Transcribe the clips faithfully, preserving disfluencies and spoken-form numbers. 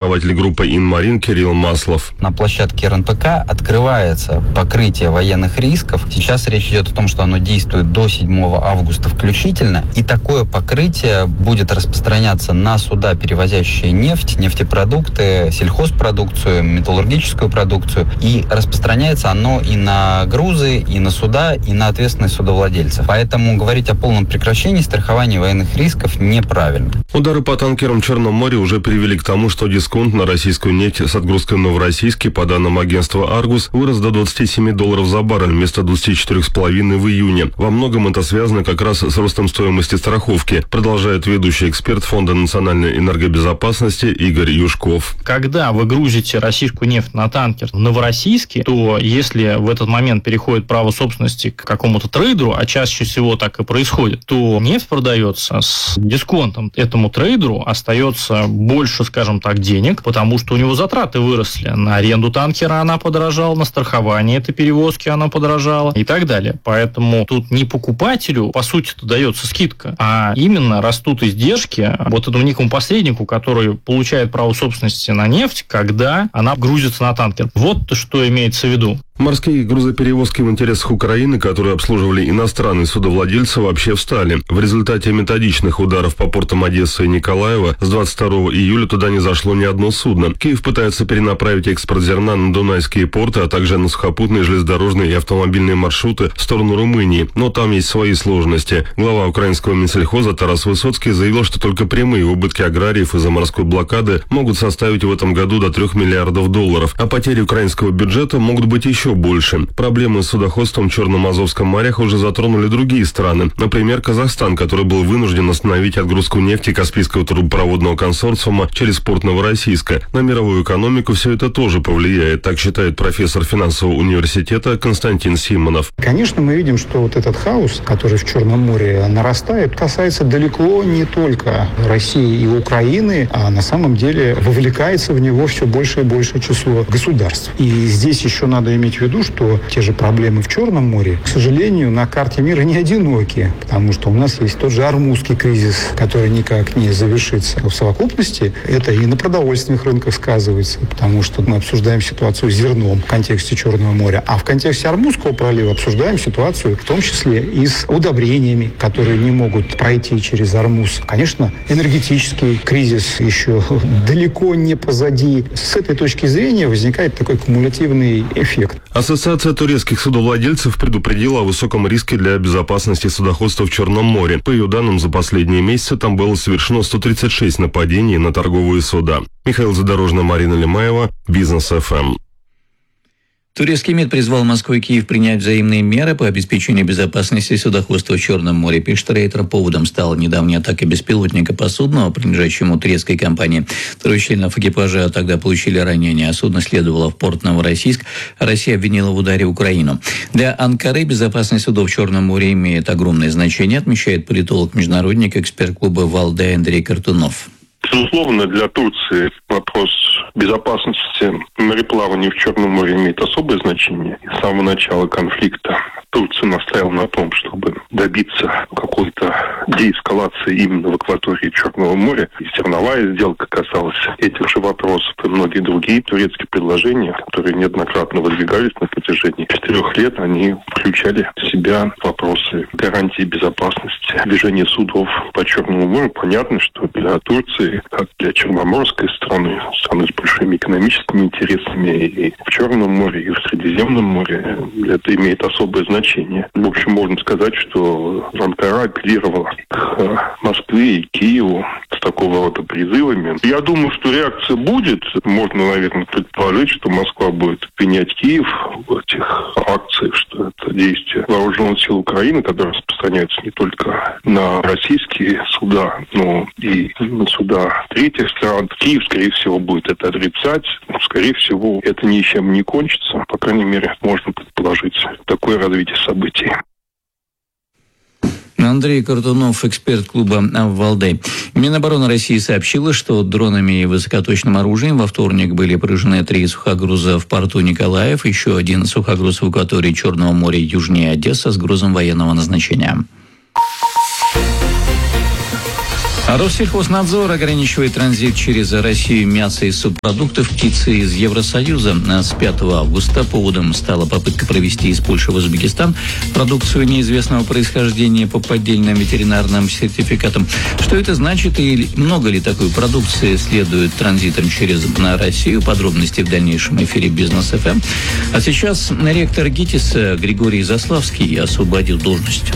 основатель группы «Инмарин» Кирилл Маслов. На площадке эр эн пэ ка открывается покрытие военных рисков. Сейчас речь идет о том, что оно действует до седьмого августа включительно. И такое покрытие будет распространяться на суда, перевозящие нефть, нефтепродукты, сельхозпродукцию, металлургическую продукцию. И распространяется оно и на грузы, и на суда, и на ответственность судовладельцев. Поэтому говорить о полном прекращении страхования военных рисков неправильно. Удары по танкерам в Черном море уже привели к тому, что дисконт на российскую нефть с отгрузкой в Новороссийске, по данным агентства «Аргус», вырос до двадцати семи долларов за баррель вместо двадцати четырёх с половиной в июне. Во многом это связано как раз с ростом стоимости страховки, продолжает ведущий эксперт Фонда национальной энергобезопасности Игорь Юшков. Когда вы грузите российскую нефть на танкер в Новороссийске, то если в этот момент переходит право собственности к какому-то трейдеру, а чаще всего так и происходит, то нефть продается с дисконтом. Этому трейдеру остается больше, скажем так, денег, потому что у него затраты выросли. На аренду танкера она подорожала, на страхование этой перевозки она подорожала и так далее. Поэтому тут не покупателю, по сути-то, дается скидка, а именно растут издержки вот этому некому посреднику, который получает право собственности на нефть, когда она грузится на танкер. Вот что имеется в виду. Морские грузоперевозки в интересах Украины, которые обслуживали иностранные судовладельцы, вообще встали. В результате методичных ударов по портам Одессы и Николаева с двадцать второго июля туда не зашло ни одно судно. Киев пытается перенаправить экспорт зерна на дунайские порты, а также на сухопутные, железнодорожные и автомобильные маршруты в сторону Румынии. Но там есть свои сложности. Глава украинского Минсельхоза Тарас Высоцкий заявил, что только прямые убытки аграриев из-за морской блокады могут составить в этом году до трех миллиардов долларов, а потери украинского бюджета могут быть еще больше. Проблемы с судоходством в Черном и Азовском морях уже затронули другие страны. Например, Казахстан, который был вынужден остановить отгрузку нефти Каспийского трубопроводного консорциума через порт Новороссийска. На мировую экономику все это тоже повлияет, так считает профессор финансового университета Константин Симонов. Конечно, мы видим, что вот этот хаос, который в Черном море нарастает, касается далеко не только России и Украины, а на самом деле вовлекается в него все больше и большее число государств. И здесь еще надо иметь в виду, что те же проблемы в Черном море, к сожалению, на карте мира не одиноки, потому что у нас есть тот же Ормузский кризис, который никак не завершится. В совокупности это и на продовольственных рынках сказывается, потому что мы обсуждаем ситуацию с зерном в контексте Черного моря, а в контексте Ормузского пролива обсуждаем ситуацию в том числе и с удобрениями, которые не могут пройти через Ормуз. Конечно, энергетический кризис еще далеко не позади. С этой точки зрения возникает такой кумулятивный эффект. Ассоциация турецких судовладельцев предупредила о высоком риске для безопасности судоходства в Черном море. По ее данным, за последние месяцы там было совершено сто тридцать шесть нападений на торговые суда. Михаил Задорожный, Марина Лемаева, Бизнес эф эм. Турецкий МИД призвал Москву и Киев принять взаимные меры по обеспечению безопасности судоходства в Черном море. Пишет Рейтер, поводом стала недавняя атака беспилотника по судну, принадлежащему турецкой компании. Трое членов экипажа тогда получили ранения, а судно следовало в порт Новороссийск. Россия обвинила в ударе Украину. Для Анкары безопасность судов в Черном море имеет огромное значение, отмечает политолог-международник, эксперт клуба «Валдай» Андрей Картунов. Безусловно, для Турции вопрос безопасности мореплавания в Черном море имеет особое значение. С самого начала конфликта Турция настаивала на том, чтобы добиться какой-то деэскалации именно в акватории Черного моря. И зерновая сделка касалась этих же вопросов и многие другие турецкие предложения, которые неоднократно выдвигались на протяжении четырех лет, они включали в себя вопросы гарантии безопасности движения судов по Черному морю. Понятно, что для Турции, как для черноморской страны, страны с большими экономическими интересами и в Черном море, и в Средиземном море, это имеет особое значение. В общем, можно сказать, что Анкара апеллировала к Москве и Киеву с такого рода призывами. Я думаю, что реакция будет. Можно, наверное, предположить, что Москва будет обвинять Киев в этих акциях, что это действие вооруженных сил Украины, которые распространяются не только на российские суда, но и на суда третьих стран. Киев, скорее всего, будет это отрицать. Скорее всего, это ничем не кончится. По крайней мере, можно предположить такое развитие событий. Андрей Картунов, эксперт клуба «Валдай». Минобороны России сообщила, что дронами и высокоточным оружием во вторник были поражены три сухогруза в порту Николаев, еще один сухогруз в акватории Черного моря южнее Одессы с грузом военного назначения. А Россельхознадзор ограничивает транзит через Россию мяса и субпродуктов птицы из Евросоюза. С пятого августа поводом стала попытка провести из Польши в Узбекистан продукцию неизвестного происхождения по поддельным ветеринарным сертификатам. Что это значит и много ли такой продукции следует транзитом через на Россию? Подробности в дальнейшем эфире Бизнес эф эм. А сейчас ректор ГИТИСа Григорий Заславский освободил должность.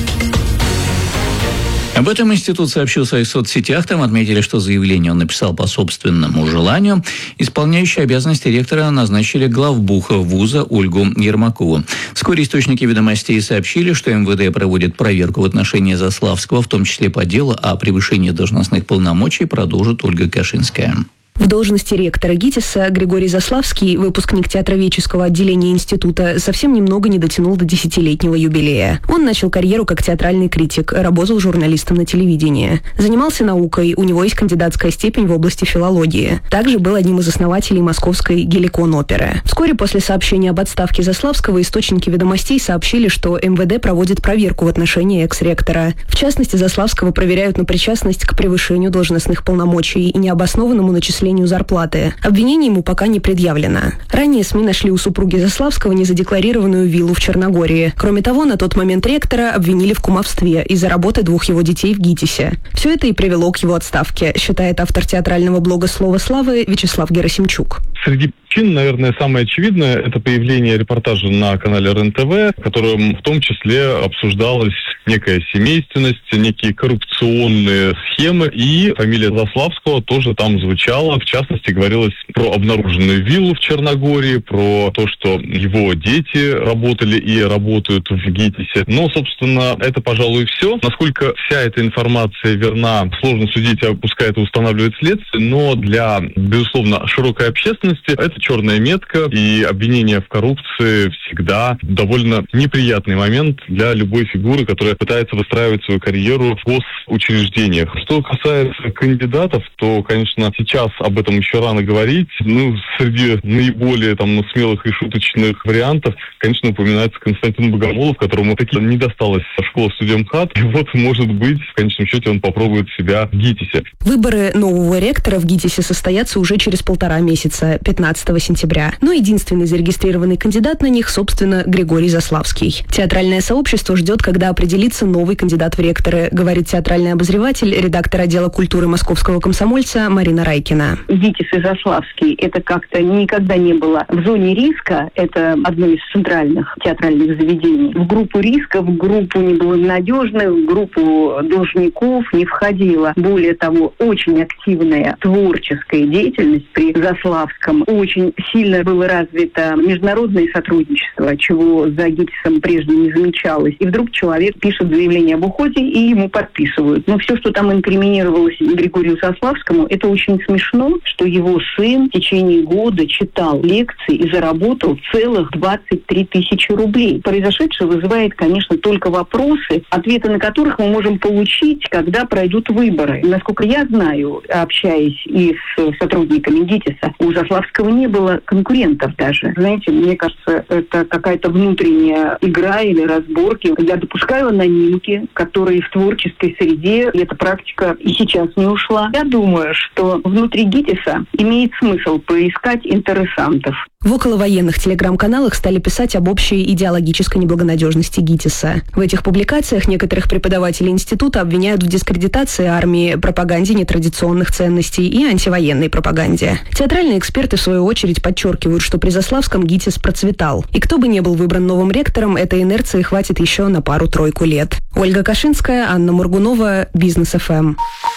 Об этом институт сообщил в своих соцсетях. Там отметили, что заявление он написал по собственному желанию. Исполняющий обязанности ректора назначили главбуха вуза Ольгу Ермакову. Вскоре источники ведомостей сообщили, что эм вэ дэ проводит проверку в отношении Заславского, в том числе по делу о превышении должностных полномочий, продолжит Ольга Кашинская. В должности ректора ГИТИСа Григорий Заславский, выпускник театроведческого отделения института, совсем немного не дотянул до десятилетнего юбилея. Он начал карьеру как театральный критик, работал журналистом на телевидении. Занимался наукой, у него есть кандидатская степень в области филологии. Также был одним из основателей московской Геликон-оперы. Вскоре после сообщения об отставке Заславского источники ведомостей сообщили, что эм вэ дэ проводит проверку в отношении экс-ректора. В частности, Заславского проверяют на причастность к превышению должностных полномочий и необоснованному начислению зарплаты. Обвинение ему пока не предъявлено. Ранее СМИ нашли у супруги Заславского незадекларированную виллу в Черногории. Кроме того, на тот момент ректора обвинили в кумовстве из-за работы двух его детей в ГИТИСе. Все это и привело к его отставке, считает автор театрального блога «Слово славы» Вячеслав Герасимчук. Среди причин, наверное, самое очевидное – это появление репортажа на канале эр эн тэ вэ, в котором в том числе обсуждалась некая семейственность, некие коррупционные схемы, и фамилия Заславского тоже там звучала. В частности, говорилось про обнаруженную виллу в Черногории, про то, что его дети работали и работают в ГИТИСе. Но, собственно, это, пожалуй, все. Насколько вся эта информация верна, сложно судить, а пускай это устанавливает следствие, но для, безусловно, широкой общественности это черная метка, и обвинение в коррупции всегда довольно неприятный момент для любой фигуры, которая пытается выстраивать свою карьеру в госучреждениях. Что касается кандидатов, то, конечно, сейчас об этом еще рано говорить. Ну, среди наиболее там смелых и шуточных вариантов, конечно, упоминается Константин Богомолов, которому таки не досталась школа студент.хат. И вот, может быть, в конечном счете он попробует себя в ГИТИСе. Выборы нового ректора в ГИТИСе состоятся уже через полтора месяца, пятнадцатого сентября. Но единственный зарегистрированный кандидат на них, собственно, Григорий Заславский. Театральное сообщество ждет, когда определится новый кандидат в ректоры, говорит театральный обозреватель, редактор отдела культуры московского комсомольца Марина Райкина. ГИТИС и Заславский — это как-то никогда не было в зоне риска. Это одно из центральных театральных заведений. В группу риска, в группу неблагонадежных, в группу должников не входила. Более того, очень активная творческая деятельность при Заславском. Очень сильно было развито международное сотрудничество, чего за ГИТИСом прежде не замечалось. И вдруг человек пишет заявление об уходе, и ему подписывают. Но все, что там инкриминировалось Григорию Заславскому, это очень смешно, что его сын в течение года читал лекции и заработал целых двадцать три тысячи рублей. Произошедшее вызывает, конечно, только вопросы, ответы на которых мы можем получить, когда пройдут выборы. Насколько я знаю, общаясь и с сотрудниками ГИТИСа, у Заславского не было конкурентов даже. Знаете, мне кажется, это какая-то внутренняя игра или разборки. Я допускаю анонимки, которые в творческой среде, эта практика и сейчас не ушла. Я думаю, что внутри ГИТИСа имеет смысл поискать интересантов. В околовоенных телеграм-каналах стали писать об общей идеологической неблагонадежности ГИТИСа. В этих публикациях некоторых преподавателей института обвиняют в дискредитации армии, пропаганде нетрадиционных ценностей и антивоенной пропаганде. Театральные эксперты, в свою очередь, подчеркивают, что при Заславском ГИТИС процветал. И кто бы ни был выбран новым ректором, этой инерции хватит еще на пару-тройку лет. Ольга Кашинская, Анна Мургунова, Бизнес эф эм.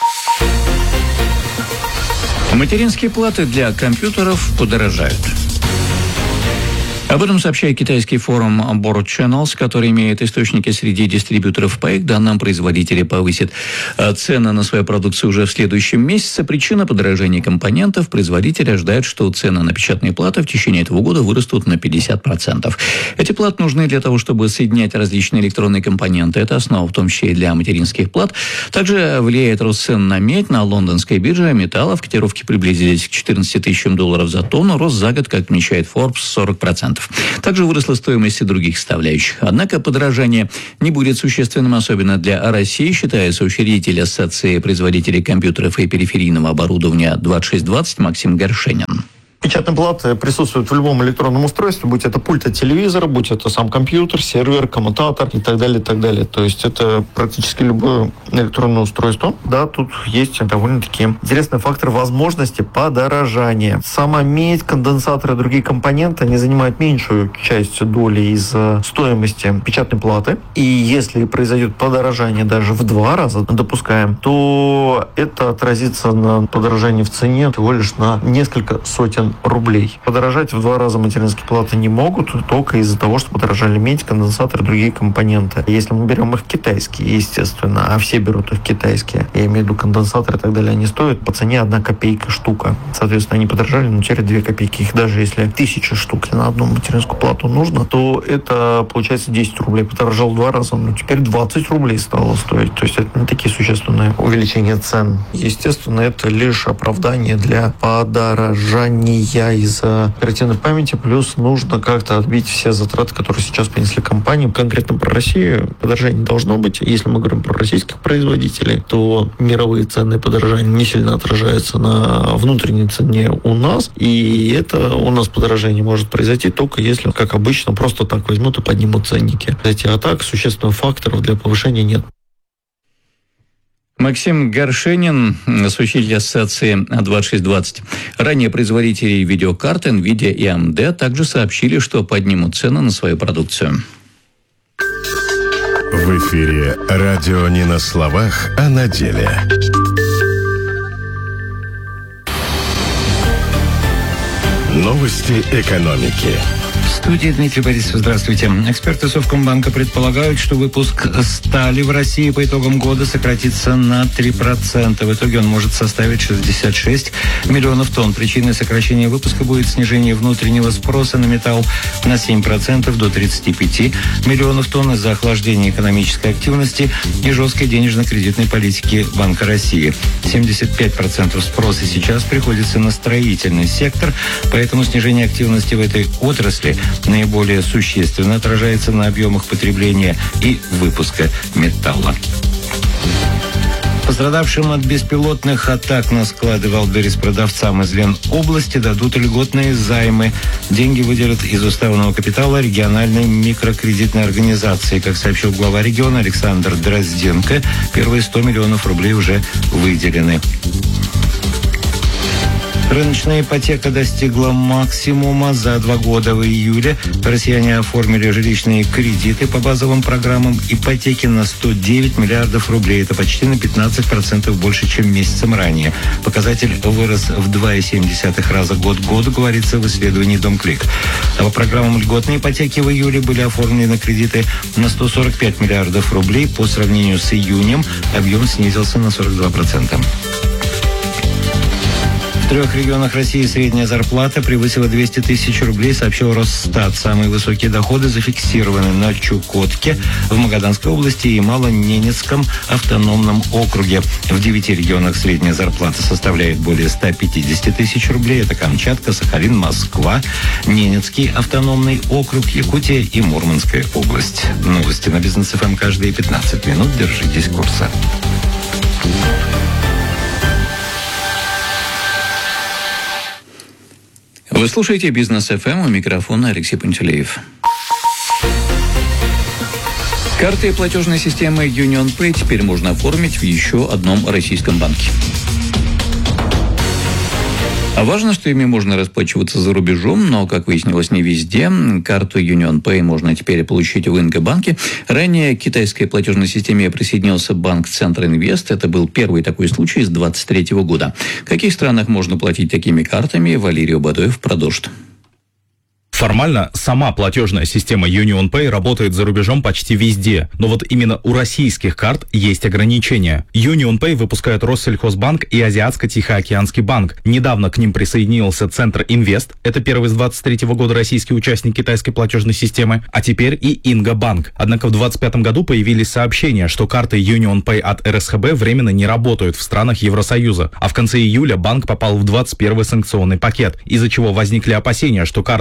Материнские платы для компьютеров подорожают. Об этом сообщает китайский форум Board Channels, который имеет источники среди дистрибьюторов. По их данным, производители повысят цены на свою продукцию уже в следующем месяце. Причина подорожания компонентов. Производители ожидают, что цены на печатные платы в течение этого года вырастут на пятьдесят процентов. Эти платы нужны для того, чтобы соединять различные электронные компоненты. Это основа в том числе и для материнских плат. Также влияет рост цен на медь. На лондонской бирже металлов котировки приблизились к четырнадцати тысячам долларов за тонну. Рост за год, как отмечает Forbes, сорок процентов. процентов. Также выросла стоимость и других составляющих. Однако подорожание не будет существенным, особенно для России, считает соучредитель Ассоциации производителей компьютеров и периферийного оборудования двадцать шесть двадцать Максим Горшенин. Печатные платы присутствуют в любом электронном устройстве, будь это пульт от телевизора, будь это сам компьютер, сервер, коммутатор и так далее, и так далее. То есть это практически любое электронное устройство. Да, тут есть довольно-таки интересный фактор возможности подорожания. Сама медь, конденсаторы и другие компоненты, они занимают меньшую часть доли из стоимости печатной платы. И если произойдет подорожание даже в два раза, допускаем, то это отразится на подорожании в цене всего лишь на несколько сотен рублей. Подорожать в два раза материнские платы не могут, только из-за того, что подорожали медь, конденсаторы и другие компоненты. Если мы берем их китайские, естественно, а все берут их китайские, я имею в виду конденсаторы и так далее, они стоят по цене одна копейка штука. Соответственно, они подорожали, но теперь две копейки. Их даже если тысяча штук на одну материнскую плату нужно, то это получается десять рублей. Подорожал в два раза, но теперь двадцать рублей стало стоить. То есть это не такие существенные увеличения цен. Естественно, это лишь оправдание для подорожания из-за оперативной памяти, плюс нужно как-то отбить все затраты, которые сейчас понесли компании. Конкретно про Россию подорожание не должно быть. Если мы говорим про российских производителей, то мировые цены подорожания не сильно отражаются на внутренней цене у нас, и это у нас подорожание может произойти только если, как обычно, просто так возьмут и поднимут ценники. А так существенных факторов для повышения нет. Максим Горшенин, соучредитель Ассоциации двадцать шесть двадцать. Ранее производители видеокарт NVIDIA и эй эм ди также сообщили, что поднимут цены на свою продукцию. В эфире радио не на словах, а на деле. Новости экономики. В студии Дмитрий Борисов. Здравствуйте. Эксперты Совкомбанка предполагают, что выпуск стали в России по итогам года сократится на три процента. В итоге он может составить шестьдесят шесть миллионов тонн. Причиной сокращения выпуска будет снижение внутреннего спроса на металл на семь процентов до тридцати пяти миллионов тонн из-за охлаждения экономической активности и жесткой денежно-кредитной политики Банка России. семьдесят пять процентов спроса сейчас приходится на строительный сектор, поэтому снижение активности в этой отрасли наиболее существенно отражается на объемах потребления и выпуска металла. Пострадавшим от беспилотных атак на склады Валберис продавцам из Ленобласти дадут льготные займы. Деньги выделят из уставного капитала региональной микрокредитной организации. Как сообщил глава региона Александр Дрозденко, первые сто миллионов рублей уже выделены. Рыночная ипотека достигла максимума за два года. В июле россияне оформили жилищные кредиты по базовым программам ипотеки на сто девять миллиардов рублей. Это почти на пятнадцать процентов больше, чем месяцем ранее. Показатель вырос в два целых семь десятых раза год к году, говорится в исследовании Домклик. А по программам льготной ипотеки в июле были оформлены кредиты на сто сорок пять миллиардов рублей. По сравнению с июнем объем снизился на сорок два процента. В трех регионах России средняя зарплата превысила двести тысяч рублей, сообщил Росстат. Самые высокие доходы зафиксированы на Чукотке, в Магаданской области и Малоненецком автономном округе. В девяти регионах средняя зарплата составляет более ста пятидесяти тысяч рублей. Это Камчатка, Сахалин, Москва, Ненецкий автономный округ, Якутия и Мурманская область. Новости на Бизнес эф эм каждые пятнадцать минут. Держитесь курса. Вы слушаете Бизнес эф эм, у микрофона Алексей Пантелеев. Карты платежной системы UnionPay теперь можно оформить в еще одном российском банке. А важно, что ими можно расплачиваться за рубежом, но, как выяснилось, не везде. Карту UnionPay можно теперь получить в Инкобанке. Ранее к китайской платежной системе присоединился банк Центр-Инвест. Это был первый такой случай с двадцать третьего года. В каких странах можно платить такими картами, Валерий Бадоев продолжит. Формально сама платежная система UnionPay работает за рубежом почти везде, но вот именно у российских карт есть ограничения. UnionPay выпускают Россельхозбанк и Азиатско-Тихоокеанский банк. Недавно к ним присоединился Центр-Инвест, это первый с двадцать третьего года российский участник китайской платежной системы, а теперь и Ингобанк. Однако в двадцать пятом году появились сообщения, что карты UnionPay от эр эс ха бэ временно не работают в странах Евросоюза, а в конце июля банк попал в двадцать первый санкционный пакет, из-за чего возникли опасения, что картами от эр эс ха бэ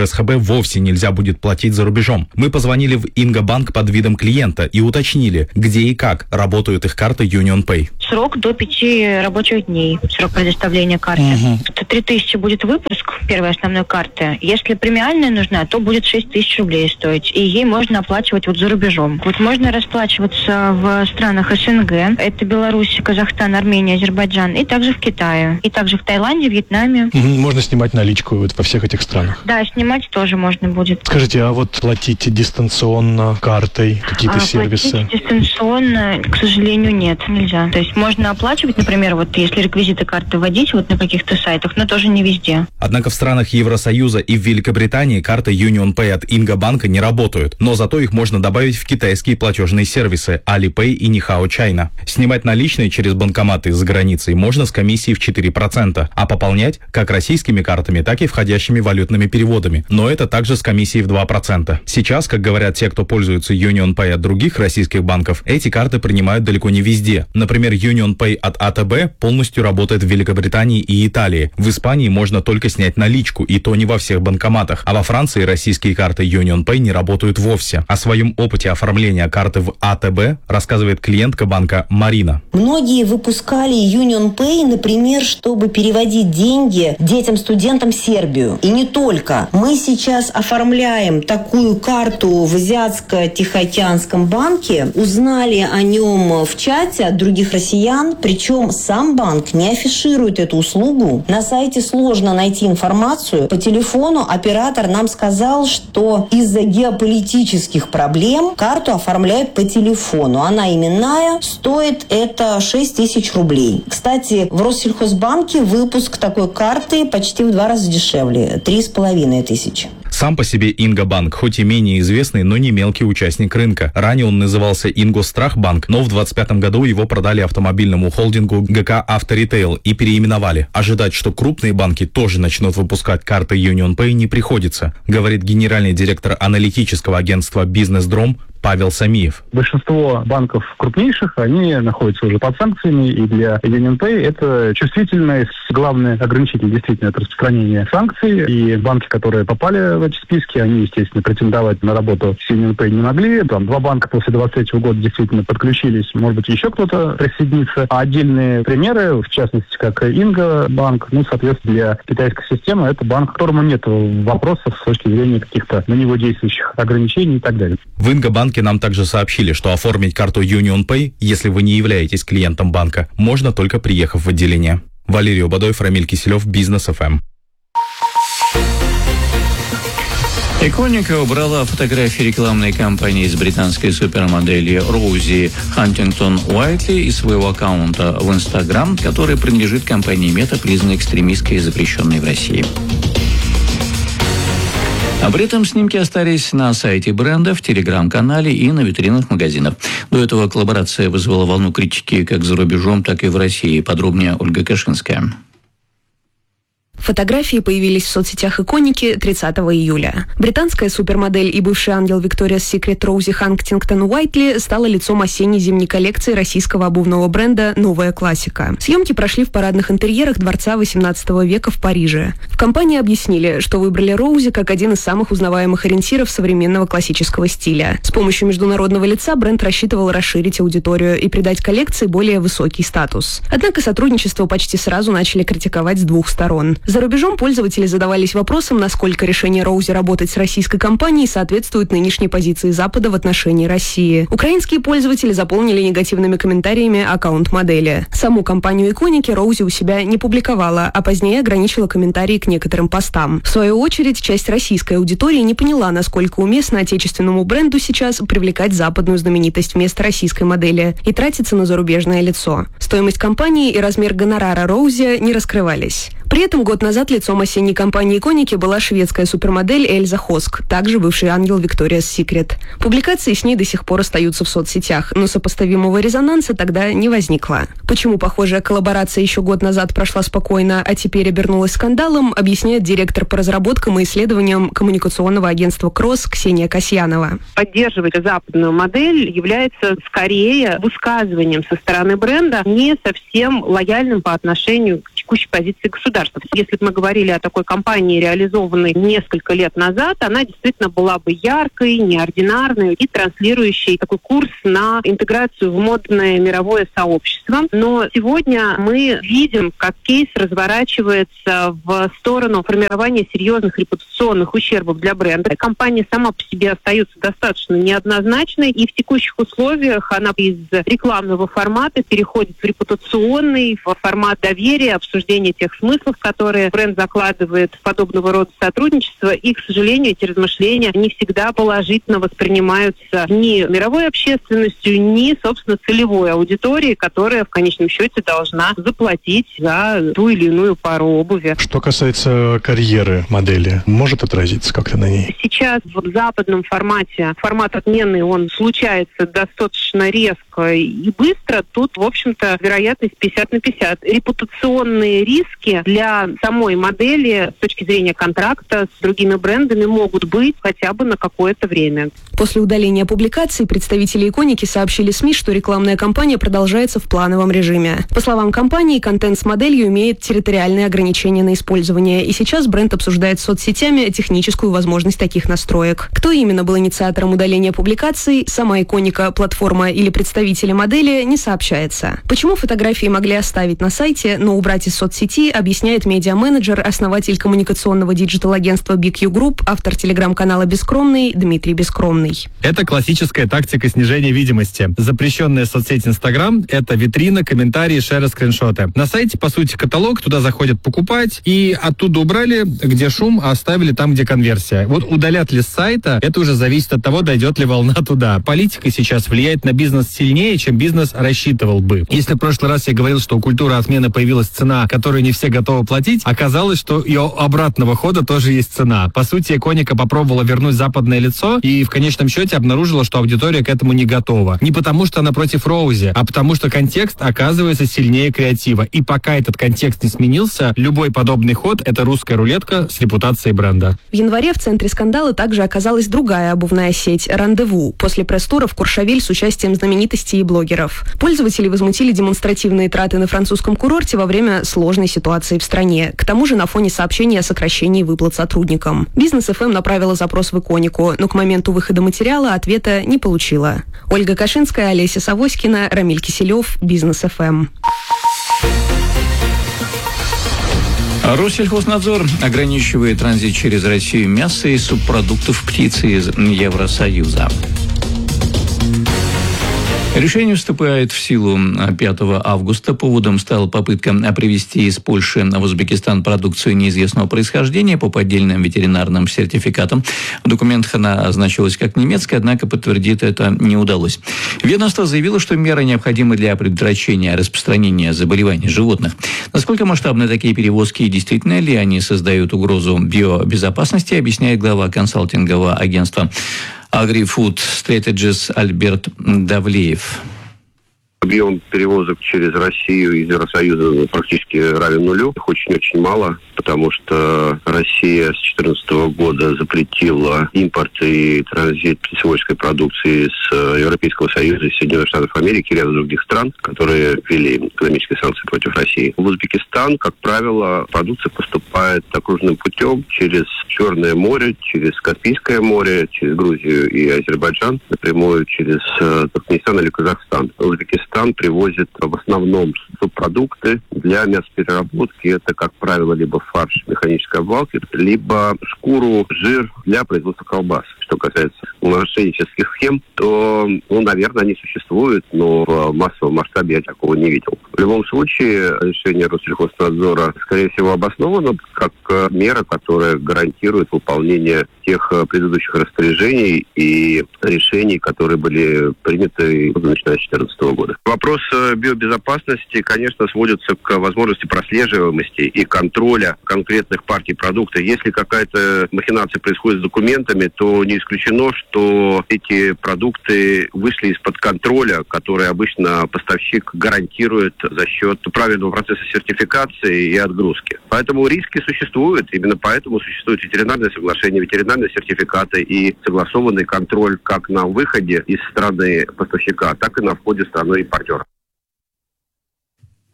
эс ха бэ вовсе нельзя будет платить за рубежом. Мы позвонили в Инга-банк под видом клиента и уточнили, где и как работают их карты UnionPay. Срок до пяти рабочих дней, срок предоставления карты. Угу. Это три тысячи будет выпуск первой основной карты. Если премиальная нужна, то будет шесть тысяч рублей стоить. И ей можно оплачивать вот за рубежом. Вот можно расплачиваться в странах эс эн гэ. Это Беларусь, Казахстан, Армения, Азербайджан. И также в Китае. И также в Таиланде, Вьетнаме. Угу. Можно снимать наличку вот во всех этих странах. Да, снимать тоже можно будет. Скажите, а вот платить дистанционно картой, какие-то а, сервисы? Платить дистанционно, к сожалению, нет, нельзя. То есть можно оплачивать, например, вот если реквизиты карты вводить вот на каких-то сайтах, но тоже не везде. Однако в странах Евросоюза и в Великобритании карты UnionPay от Инга-банка не работают, но зато их можно добавить в китайские платежные сервисы Alipay и Nihao China. Снимать наличные через банкоматы за границей можно с комиссией в четыре процента, а пополнять как российскими картами, так и входящими валютными переводами, но это также с комиссией в два процента. Сейчас, как говорят те, кто пользуется UnionPay от других российских банков, эти карты принимают далеко не везде. Например, UnionPay от а тэ бэ полностью работает в Великобритании и Италии. В Испании можно только снять наличку, и то не во всех банкоматах. А во Франции российские карты UnionPay не работают вовсе. О своем опыте оформления карты в а тэ бэ рассказывает клиентка банка Марина. Многие выпускали UnionPay, например, чтобы переводить деньги детям-студентам в Сербию. И не только. Мы сейчас оформляем такую карту в Азиатско-Тихоокеанском банке. Узнали о нем в чате от других россиян. Причем сам банк не афиширует эту услугу. На сайте сложно найти информацию. По телефону оператор нам сказал, что из-за геополитических проблем карту оформляют по телефону. Она именная, стоит это шесть тысяч рублей. Кстати, в Россельхозбанке выпуск такой карты почти в два раза дешевле. Три с половиной тысячи. Сам по себе Инга-банк, хоть и менее известный, но не мелкий участник рынка. Ранее он назывался Ингосстрахбанк, но в двадцать пятом году его продали автомобильному холдингу гэ ка Авторитейл и переименовали. Ожидать, что крупные банки тоже начнут выпускать карты UnionPay, не приходится, говорит генеральный директор аналитического агентства «Бизнес-Дром» Павел Самиев. Большинство банков крупнейших, они находятся уже под санкциями, и для UnionPay это чувствительный, главный ограничитель действительно это распространение санкций, и банки, которые попали в эти списки, они, естественно, претендовать на работу с UnionPay не могли. Там два банка после двадцать третьего года действительно подключились, может быть, еще кто-то присоединится. А отдельные примеры, в частности, как Инга-банк, ну, соответственно, для китайской системы, это банк, которому нет вопросов с точки зрения каких-то на него действующих ограничений и так далее. В Инга-банке нам также сообщили, что оформить карту UnionPay, если вы не являетесь клиентом банка, можно только приехав в отделение. Валерий Обадоев, Рамиль Киселев, Бизнес эф эм. Иконика убрала фотографии рекламной кампании с британской супермоделью Роузи Хантингтон Уайтли из своего аккаунта в Инстаграм, который принадлежит компании Мета, признанной экстремистской и запрещенной в России. А при этом снимки остались на сайте бренда, в телеграм-канале и на витринах магазинов. До этого коллаборация вызвала волну критики как за рубежом, так и в России. Подробнее Ольга Кашинская. Фотографии появились в соцсетях иконики тридцатого июля. Британская супермодель и бывший ангел Victoria's Secret Роузи Хантингтон Уайтли стала лицом осенне-зимней коллекции российского обувного бренда «Новая классика». Съемки прошли в парадных интерьерах дворца восемнадцатого века в Париже. В компании объяснили, что выбрали Роузи как один из самых узнаваемых ориентиров современного классического стиля. С помощью международного лица бренд рассчитывал расширить аудиторию и придать коллекции более высокий статус. Однако сотрудничество почти сразу начали критиковать с двух сторон. За рубежом пользователи задавались вопросом, насколько решение Роузи работать с российской компанией соответствует нынешней позиции Запада в отношении России. Украинские пользователи заполнили негативными комментариями аккаунт модели. Саму компанию иконики Роузи у себя не публиковала, а позднее ограничила комментарии к некоторым постам. В свою очередь, часть российской аудитории не поняла, насколько уместно отечественному бренду сейчас привлекать западную знаменитость вместо российской модели и тратиться на зарубежное лицо. Стоимость компании и размер гонорара Роузи не раскрывались. При этом год назад лицом осенней кампании иконики была шведская супермодель Эльза Хоск, также бывший ангел Victoria's Secret. Публикации с ней до сих пор остаются в соцсетях, но сопоставимого резонанса тогда не возникло. Почему похожая коллаборация еще год назад прошла спокойно, а теперь обернулась скандалом, объясняет директор по разработкам и исследованиям коммуникационного агентства «Кросс» Ксения Касьянова. Поддерживать западную модель является скорее высказыванием со стороны бренда не совсем лояльным по отношению к текущей позиции государства. государства. Если бы мы говорили о такой кампании, реализованной несколько лет назад, она действительно была бы яркой, неординарной и транслирующей такой курс на интеграцию в модное мировое сообщество. Но сегодня мы видим, как кейс разворачивается в сторону формирования серьезных репутационных ущербов для бренда. Компания сама по себе остается достаточно неоднозначной, и в текущих условиях она из рекламного формата переходит в репутационный, в формат доверия, обсуждения тех смыслов, которые бренд закладывает в подобного рода сотрудничество. И, к сожалению, эти размышления не всегда положительно воспринимаются ни мировой общественностью, ни, собственно, целевой аудиторией, которая в конечном счете должна заплатить за ту или иную пару обуви. Что касается карьеры модели, может отразиться как-то на ней? Сейчас в западном формате, формат отмены, он случается достаточно резко и быстро. Тут, в общем-то, вероятность пятьдесят на пятьдесят. Репутационные риски для самой модели с точки зрения контракта с другими брендами могут быть хотя бы на какое-то время. После удаления публикаций представители «Иконики» сообщили СМИ, что рекламная кампания продолжается в плановом режиме. По словам компании, контент с моделью имеет территориальные ограничения на использование, и сейчас бренд обсуждает с соцсетями техническую возможность таких настроек. Кто именно был инициатором удаления публикаций, сама «Иконика», платформа или представители модели, не сообщается. Почему фотографии могли оставить на сайте, но убрать из соцсети, объясняет медиа-менеджер, основатель коммуникационного диджитал-агентства би кью Group, автор телеграм-канала «Бескромный» Дмитрий Бескромный. Это классическая тактика снижения видимости. Запрещенная соцсеть Инстаграм – это витрина, комментарии, шеры, скриншоты. На сайте, по сути, каталог, туда заходят покупать, и оттуда убрали, где шум, а оставили там, где конверсия. Вот удалят ли с сайта, это уже зависит от того, дойдет ли волна туда. Политика сейчас влияет на бизнес сильнее, чем бизнес рассчитывал бы. Если в прошлый раз я говорил, что у культуры отмены появилась цена, которую не все готовы платить, оказалось, что и у обратного хода тоже есть цена. По сути, «Иконика» попробовала вернуть западное лицо и в конечном счете обнаружила, что аудитория к этому не готова. Не потому, что она против Роузи, а потому, что контекст оказывается сильнее креатива. И пока этот контекст не сменился, любой подобный ход — это русская рулетка с репутацией бренда. В январе в центре скандала также оказалась другая обувная сеть «Рандеву» после пресс-тура в Куршавель с участием знаменитостей и блогеров. Пользователи возмутили демонстративные траты на французском курорте во время сложной ситуации в стране. К тому же на фоне сообщения о сокращении выплат сотрудникам. Бизнес эф эм направила запрос в «Иконику», но к моменту выхода материала ответа не получила. Ольга Кашинская, Олеся Савоськина, Рамиль Киселев, Бизнес эф эм. Россельхознадзор ограничивает транзит через Россию мяса и субпродуктов птицы из Евросоюза. Решение вступает в силу пятого августа. Поводом стала попытка привезти из Польши в Узбекистан продукцию неизвестного происхождения по поддельным ветеринарным сертификатам. В документах она значилась как немецкая, однако подтвердить это не удалось. Ведомство заявило, что меры необходимы для предотвращения распространения заболеваний животных. Насколько масштабны такие перевозки и действительно ли они создают угрозу биобезопасности, объясняет глава консалтингового агентства Agri-Food Strategies Альберт Давлеев. Объем перевозок через Россию из Евросоюза практически равен нулю. Их очень-очень мало, потому что Россия с две тысячи четырнадцатого года запретила импорт и транзит птицеводческой продукции с Европейского Союза, из Соединенных Штатов Америки и ряда других стран, которые ввели экономические санкции против России. В Узбекистан, как правило, продукция поступает окружным путем через Черное море, через Каспийское море, через Грузию и Азербайджан, напрямую через Туркменистан или Казахстан. Узбекистан привозит в основном субпродукты для мясопереработки. Это, как правило, либо фарш механической обвалки, либо шкуру, жир для производства колбас. Что касается мошеннических схем, то, ну, наверное, они существуют, но в массовом масштабе я такого не видел. В любом случае, решение Россельхознадзора, скорее всего, обосновано как мера, которая гарантирует выполнение тех предыдущих распоряжений и решений, которые были приняты начиная с две тысячи четырнадцатого года. Вопрос биобезопасности, конечно, сводится к возможности прослеживаемости и контроля конкретных партий продукта. Если какая-то махинация происходит с документами, то не исключено, что эти продукты вышли из-под контроля, который обычно поставщик гарантирует за счет правильного процесса сертификации и отгрузки. Поэтому риски существуют. Именно поэтому существует ветеринарное соглашение, ветеринарные сертификаты и согласованный контроль как на выходе из страны поставщика, так и на входе страны импортера.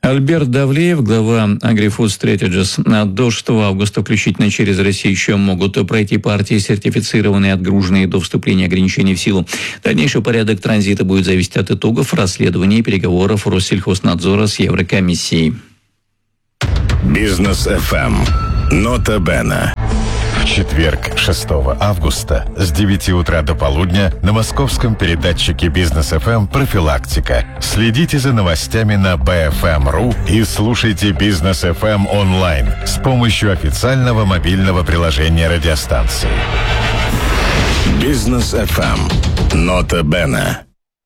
Альберт Давлеев, глава Agri-Food Strategies. До шестого августа включительно через Россию еще могут пройти партии, сертифицированные, отгруженные до вступления ограничений в силу. Дальнейший порядок транзита будет зависеть от итогов расследований и переговоров Россельхознадзора с Еврокомиссией. Бизнес эф эм. Нота Бена. В четверг, шестого августа с девяти утра до полудня на московском передатчике Бизнес эф эм «Профилактика». Следите за новостями на би эф эм точка ру и слушайте Бизнес эф эм онлайн с помощью официального мобильного приложения радиостанции. Бизнес эф эм. Нота Бена.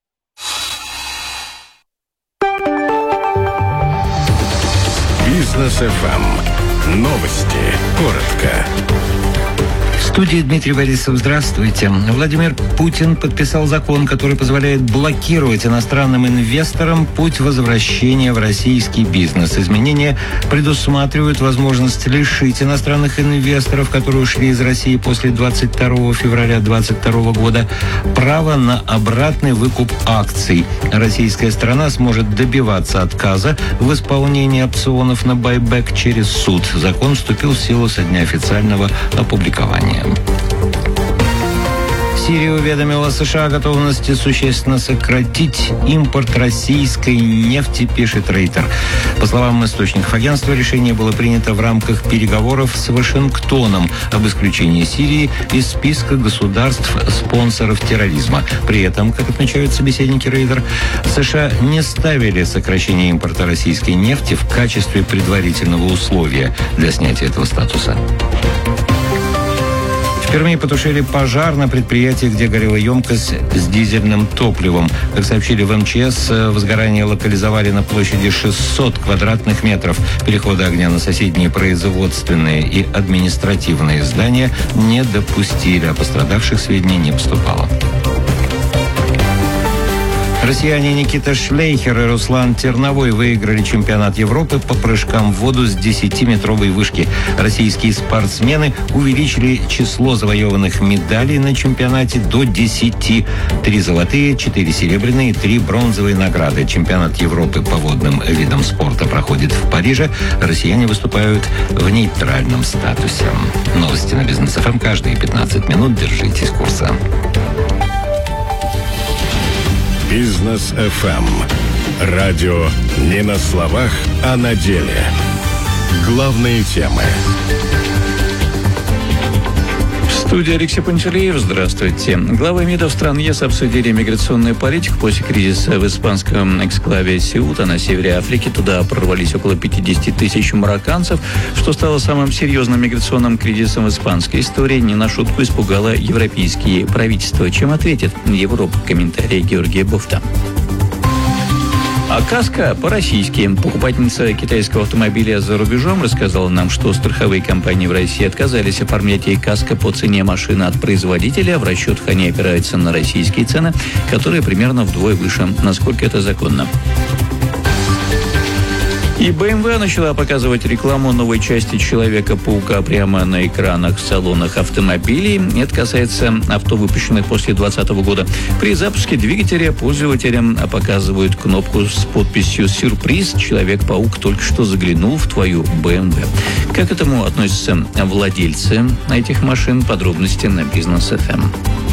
Бизнес эф эм. Новости. Коротко. В студии Дмитрий Борисов. Здравствуйте. Владимир Путин подписал закон, который позволяет блокировать иностранным инвесторам путь возвращения в российский бизнес. Изменения предусматривают возможность лишить иностранных инвесторов, которые ушли из России после двадцать второго февраля две тысячи двадцать второго года, права на обратный выкуп акций. Российская сторона сможет добиваться отказа в исполнении опционов на байбек через суд. Закон вступил в силу со дня официального опубликования. Сирия уведомила США о готовности существенно сократить импорт российской нефти, пишет Рейтер. По словам источников агентства, решение было принято в рамках переговоров с Вашингтоном об исключении Сирии из списка государств-спонсоров терроризма. При этом, как отмечают собеседники Рейтер, США не ставили сокращение импорта российской нефти в качестве предварительного условия для снятия этого статуса. В Перми потушили пожар на предприятии, где горела емкость с дизельным топливом. Как сообщили в эм че эс, возгорание локализовали на площади шестьсот квадратных метров. Перехода огня на соседние производственные и административные здания не допустили, а пострадавших сведений не поступало. Россияне Никита Шлейхер и Руслан Терновой выиграли чемпионат Европы по прыжкам в воду с десятиметровой вышки. Российские спортсмены увеличили число завоеванных медалей на чемпионате до десяти. Три золотые, четыре серебряные, три бронзовые награды. Чемпионат Европы по водным видам спорта проходит в Париже. Россияне выступают в нейтральном статусе. Новости на Бизнес эф эм каждые пятнадцать минут. Держитесь курса. Бизнес эф эм. Радио не на словах, а на деле. Главные темы. В студии Алексей Пантелеев. Здравствуйте. Главы МИДов стран ЕС обсудили миграционную политику после кризиса в испанском эксклаве Сеута на севере Африки. Туда прорвались около пятьдесят тысяч марокканцев, что стало самым серьезным миграционным кризисом в испанской истории. Не на шутку испугало европейские правительства. Чем ответит Европа? Комментарий Георгия Бофта. А каска по-российски. Покупательница китайского автомобиля за рубежом рассказала нам, что страховые компании в России отказались оформлять ей каска по цене машины от производителя. В расчетах они опираются на российские цены, которые примерно вдвое выше. Насколько это законно? И бэ эм вэ начала показывать рекламу новой части Человека-паука прямо на экранах в салонах автомобилей. Это касается авто, выпущенных после двадцатого года. При запуске двигателя пользователям показывают кнопку с подписью «Сюрприз. Человек-паук только что заглянул в твою бэ эм вэ». Как к этому относятся владельцы этих машин? Подробности на Бизнес эф эм.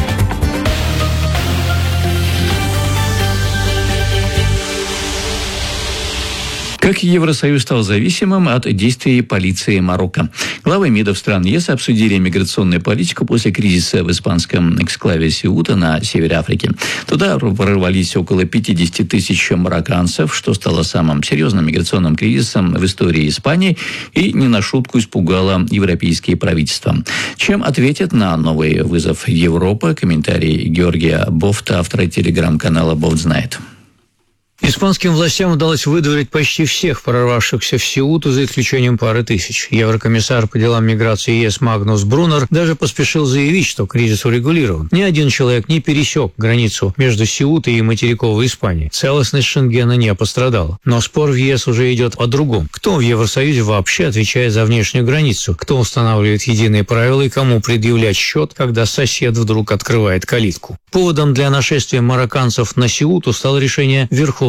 Как Евросоюз стал зависимым от действий полиции Марокко? Главы МИДов стран ЕС обсудили миграционную политику после кризиса в испанском эксклаве Сеута на севере Африки. Туда прорвались около пятьдесят тысяч марокканцев, что стало самым серьезным миграционным кризисом в истории Испании и не на шутку испугало европейские правительства. Чем ответит на новый вызов Европа? Комментарий Георгия Бофта, автора телеграм-канала «Бофт знает». Испанским властям удалось выдворить почти всех прорвавшихся в Сеуту, за исключением пары тысяч. Еврокомиссар по делам миграции ЕС Магнус Брунер даже поспешил заявить, что кризис урегулирован. Ни один человек не пересек границу между Сеутой и материковой Испанией. Целостность Шенгена не пострадала. Но спор в ЕС уже идет о другом. Кто в Евросоюзе вообще отвечает за внешнюю границу? Кто устанавливает единые правила и кому предъявлять счет, когда сосед вдруг открывает калитку? Поводом для нашествия марокканцев на Сеуту стало решение Верховного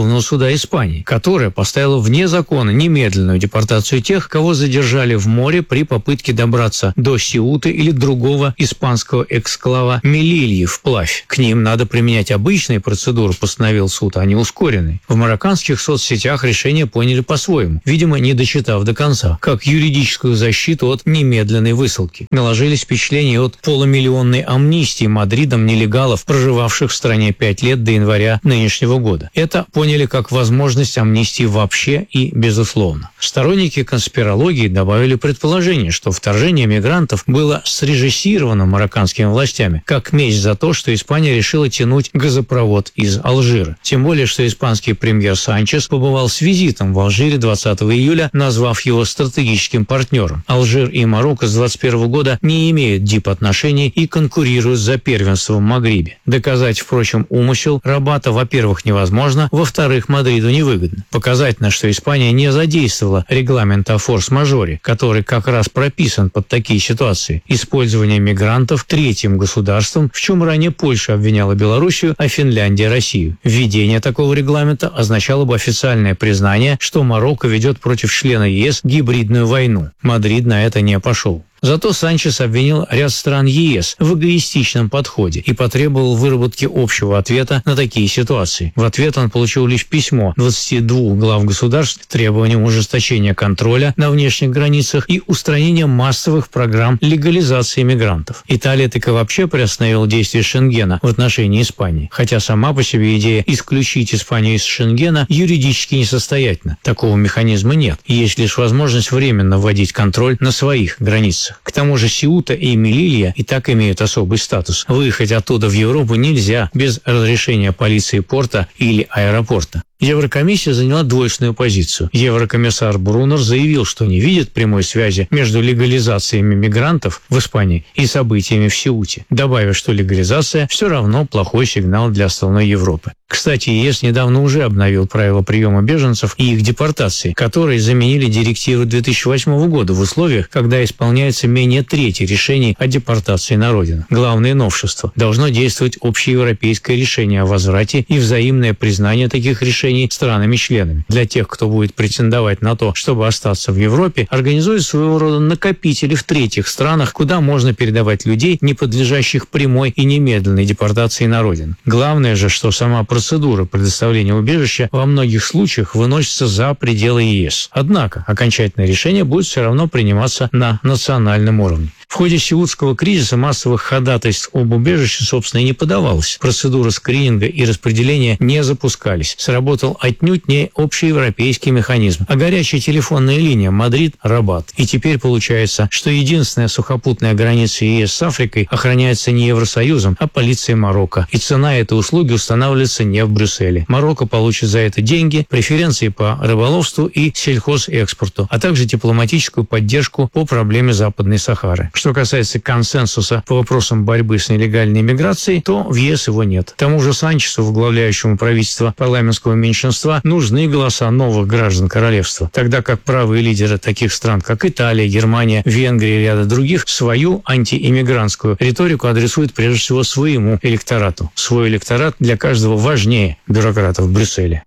Верховного суда Испании, которая поставила вне закона немедленную депортацию тех, кого задержали в море при попытке добраться до Сеуты или другого испанского эксклава Мелильи вплавь. К ним надо применять обычные процедуры, постановил суд, а не ускоренные. В марокканских соцсетях решение поняли по-своему, видимо, не дочитав до конца, как юридическую защиту от немедленной высылки. Наложились впечатления от полумиллионной амнистии Мадридом нелегалов, проживавших в стране пять лет до января нынешнего года. Это поняли как возможность амнистии вообще и безусловно. Сторонники конспирологии добавили предположение, что вторжение мигрантов было срежиссировано марокканскими властями, как месть за то, что Испания решила тянуть газопровод из Алжира. Тем более, что испанский премьер Санчес побывал с визитом в Алжире двадцатого июля, назвав его стратегическим партнером. Алжир и Марокко с двадцать первого года не имеют дипотношений и конкурируют за первенство в Магрибе. Доказать, впрочем, умысел Рабата, во-первых, невозможно, во-вторых, Мадриду невыгодно. Показательно, что Испания не задействовала регламент о форс-мажоре, который как раз прописан под такие ситуации. Использование мигрантов третьим государством, в чем ранее Польша обвиняла Белоруссию, а Финляндия – Россию. Введение такого регламента означало бы официальное признание, что Марокко ведет против члена ЕС гибридную войну. Мадрид на это не пошел. Зато Санчес обвинил ряд стран ЕС в эгоистичном подходе и потребовал выработки общего ответа на такие ситуации. В ответ он получил лишь письмо двадцати двух глав государств с требованием ужесточения контроля на внешних границах и устранения массовых программ легализации мигрантов. Италия так и вообще приостановила действие Шенгена в отношении Испании, хотя сама по себе идея исключить Испанию из Шенгена юридически несостоятельна. Такого механизма нет, и есть лишь возможность временно вводить контроль на своих границах. К тому же Сеута и Мелилья и так имеют особый статус. Выехать оттуда в Европу нельзя без разрешения полиции порта или аэропорта. Еврокомиссия заняла двойственную позицию. Еврокомиссар Брунер заявил, что не видит прямой связи между легализациями мигрантов в Испании и событиями в Сеуте, добавив, что легализация все равно плохой сигнал для остальной Европы. Кстати, ЕС недавно уже обновил правила приема беженцев и их депортации, которые заменили директивы две тысячи восьмого года в условиях, когда исполняется менее трети решений о депортации на родину. Главное новшество – должно действовать общеевропейское решение о возврате и взаимное признание таких решений странами-членами. Для тех, кто будет претендовать на то, чтобы остаться в Европе, организуют своего рода накопители в третьих странах, куда можно передавать людей, не подлежащих прямой и немедленной депортации на родину. Главное же, что сама процедура предоставления убежища во многих случаях выносится за пределы ЕС. Однако окончательное решение будет все равно приниматься на национальном уровне. В ходе сеутского кризиса массовых ходатайств об убежище, собственно, и не подавалось. Процедуры скрининга и распределения не запускались. Сработал отнюдь не общеевропейский механизм, а горячая телефонная линия Мадрид-Рабат. И теперь получается, что единственная сухопутная граница ЕС с Африкой охраняется не Евросоюзом, а полицией Марокко. И цена этой услуги устанавливается не в Брюсселе. Марокко получит за это деньги, преференции по рыболовству и сельхозэкспорту, а также дипломатическую поддержку по проблеме Западной Сахары. Что касается консенсуса по вопросам борьбы с нелегальной миграцией, то в ЕС его нет. К тому же Санчесу, возглавляющему правительство парламентского меньшинства, нужны голоса новых граждан королевства, тогда как правые лидеры таких стран, как Италия, Германия, Венгрия и ряда других, свою антииммигрантскую риторику адресуют прежде всего своему электорату. Свой электорат для каждого важнее бюрократов в Брюсселе.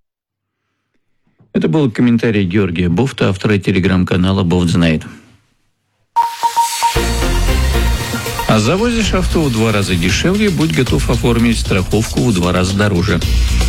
Это был комментарий Георгия Бофта, автора телеграм-канала «Бофт знает». А завозишь авто в два раза дешевле, будь готов оформить страховку в два раза дороже.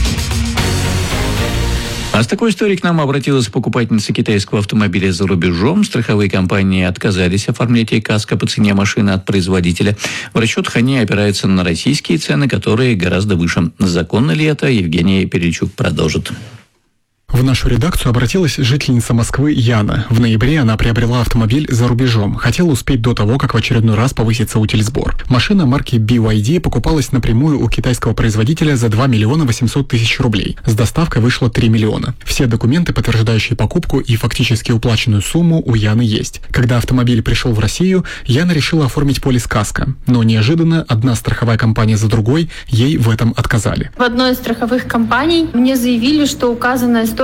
А с такой историей к нам обратилась покупательница китайского автомобиля за рубежом. Страховые компании отказались оформлять ей каско по цене машины от производителя. В расчетах они опираются на российские цены, которые гораздо выше. Законно ли это? Евгений Перельчук продолжит. В нашу редакцию обратилась жительница Москвы Яна. В ноябре она приобрела автомобиль за рубежом. Хотела успеть до того, как в очередной раз повысится утильсбор. Машина марки би вай ди покупалась напрямую у китайского производителя за два миллиона восемьсот тысяч рублей. С доставкой вышло три миллиона. Все документы, подтверждающие покупку и фактически уплаченную сумму, у Яны есть. Когда автомобиль пришел в Россию, Яна решила оформить полис каско. Но неожиданно одна страховая компания за другой ей в этом отказали. В одной из страховых компаний мне заявили, что указанная стоимость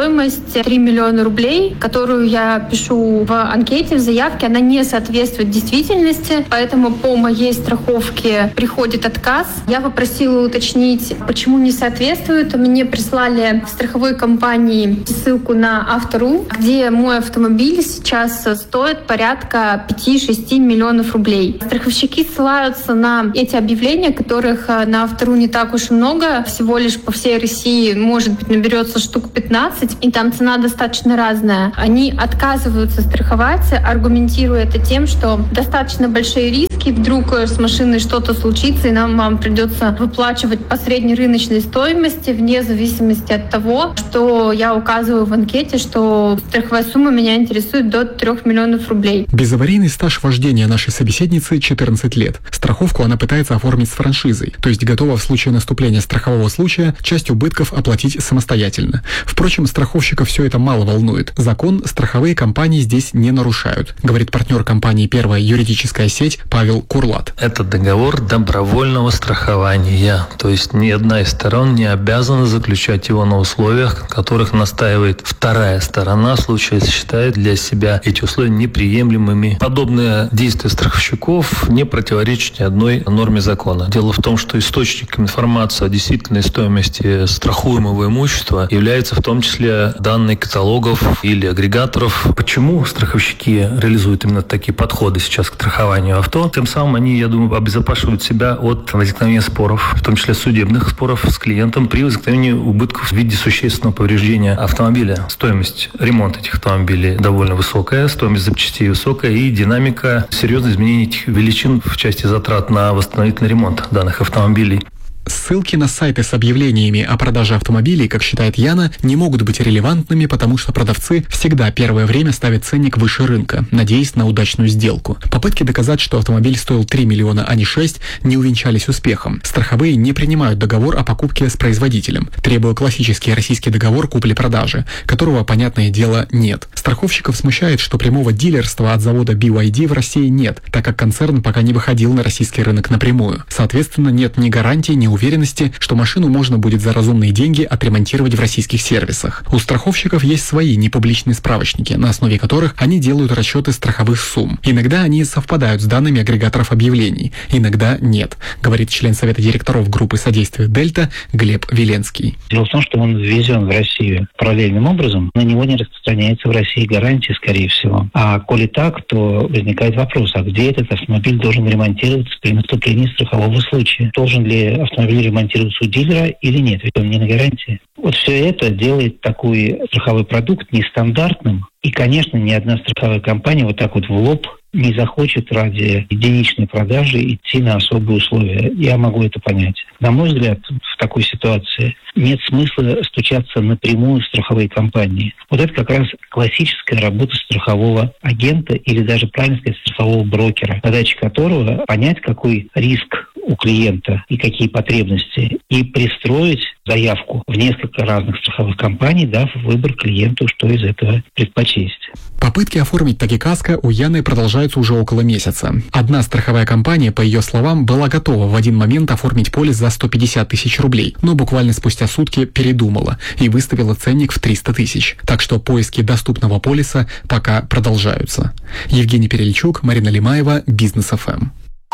стоимость три миллиона рублей, которую я пишу в анкете, в заявке, она не соответствует действительности, поэтому по моей страховке приходит отказ. Я попросила уточнить, почему не соответствует. Мне прислали в страховой компании ссылку на Автору, где мой автомобиль сейчас стоит порядка пять-шесть миллионов рублей. Страховщики ссылаются на эти объявления, которых на Автору не так уж и много. Всего лишь по всей России, может быть, наберется штук пятнадцать, и там цена достаточно разная. Они отказываются страховать, аргументируя это тем, что достаточно большие риски, вдруг с машиной что-то случится, и нам вам придется выплачивать по среднерыночной стоимости, вне зависимости от того, что я указываю в анкете, что страховая сумма меня интересует до трех миллионов рублей. Безаварийный стаж вождения нашей собеседницы четырнадцать лет. Страховку она пытается оформить с франшизой, то есть готова в случае наступления страхового случая часть убытков оплатить самостоятельно. Впрочем, страховщиков все это мало волнует. Закон страховые компании здесь не нарушают, говорит партнер компании «Первая юридическая сеть» Павел Курлат. Это договор добровольного страхования, то есть ни одна из сторон не обязана заключать его на условиях, на которых настаивает вторая сторона, в случае считает для себя эти условия неприемлемыми. Подобные действия страховщиков не противоречат ни одной норме закона. Дело в том, что источником информации о действительной стоимости страхуемого имущества является в том числе данные каталогов или агрегаторов. Почему страховщики реализуют именно такие подходы сейчас к страхованию авто? Тем самым они, я думаю, обезопасивают себя от возникновения споров, в том числе судебных споров с клиентом при возникновении убытков в виде существенного повреждения автомобиля. Стоимость ремонта этих автомобилей довольно высокая, стоимость запчастей высокая и динамика серьезных изменений этих величин в части затрат на восстановительный ремонт данных автомобилей. Ссылки на сайты с объявлениями о продаже автомобилей, как считает Яна, не могут быть релевантными, потому что продавцы всегда первое время ставят ценник выше рынка, надеясь на удачную сделку. Попытки доказать, что автомобиль стоил три миллиона, а не шесть, не увенчались успехом. Страховые не принимают договор о покупке с производителем, требуя классический российский договор купли-продажи, которого, понятное дело, нет. Страховщиков смущает, что прямого дилерства от завода би вай ди в России нет, так как концерн пока не выходил на российский рынок напрямую. Соответственно, нет ни гарантии, ни уверенности, что машину можно будет за разумные деньги отремонтировать в российских сервисах. У страховщиков есть свои непубличные справочники, на основе которых они делают расчеты страховых сумм. Иногда они совпадают с данными агрегаторов объявлений, иногда нет, говорит член совета директоров группы содействия «Дельта» Глеб Веленский. Дело в том, что он ввезен в Россию параллельным образом, на него не распространяется в России гарантия, скорее всего. А коли так, то возникает вопрос, а где этот автомобиль должен ремонтироваться при наступлении страхового случая? Должен ли автомобиль ремонтироваться у дилера или нет, ведь он не на гарантии. Вот все это делает такой страховой продукт нестандартным. И, конечно, ни одна страховая компания вот так вот в лоб не захочет ради единичной продажи идти на особые условия. Я могу это понять. На мой взгляд, в такой ситуации нет смысла стучаться напрямую в страховые компании. Вот это как раз классическая работа страхового агента или даже, правильно сказать, страхового брокера, задача которого понять, какой риск у клиента и какие потребности, и пристроить заявку в несколько разных страховых компаний, дав выбор клиенту, что из этого предпочесть. Попытки оформить таки каско у Яны продолжаются уже около месяца. Одна страховая компания, по ее словам, была готова в один момент оформить полис за сто пятьдесят тысяч рублей, но буквально спустя сутки передумала и выставила ценник в триста тысяч. Так что поиски доступного полиса пока продолжаются. Евгений Перельчук, Марина Лимаева, Бизнес эф эм.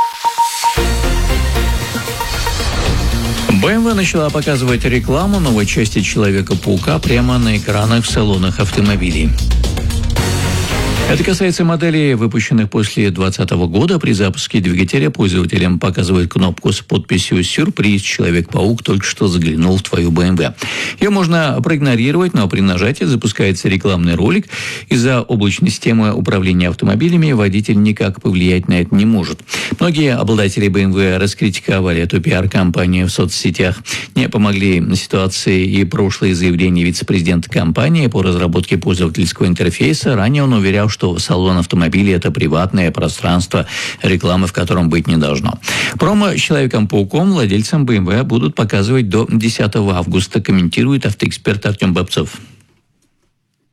бэ эм вэ начала показывать рекламу новой части Человека-паука прямо на экранах в салонах автомобилей. Это касается моделей, выпущенных после две тысячи двадцатого года. При запуске двигателя пользователям показывают кнопку с подписью «Сюрприз. Человек-паук только что заглянул в твою бэ эм вэ». Ее можно проигнорировать, но при нажатии запускается рекламный ролик. Из-за облачной системы управления автомобилями водитель никак повлиять на это не может. Многие обладатели бэ эм вэ раскритиковали эту пиар-компанию в соцсетях. Не помогли ситуации и прошлые заявления вице-президента компании по разработке пользовательского интерфейса. Ранее он уверял, что салон автомобиля – это приватное пространство, рекламы в котором быть не должно. Промо с Человеком-пауком владельцам бэ эм вэ будут показывать до десятого августа, комментирует автоэксперт Артем Бабцов. бэ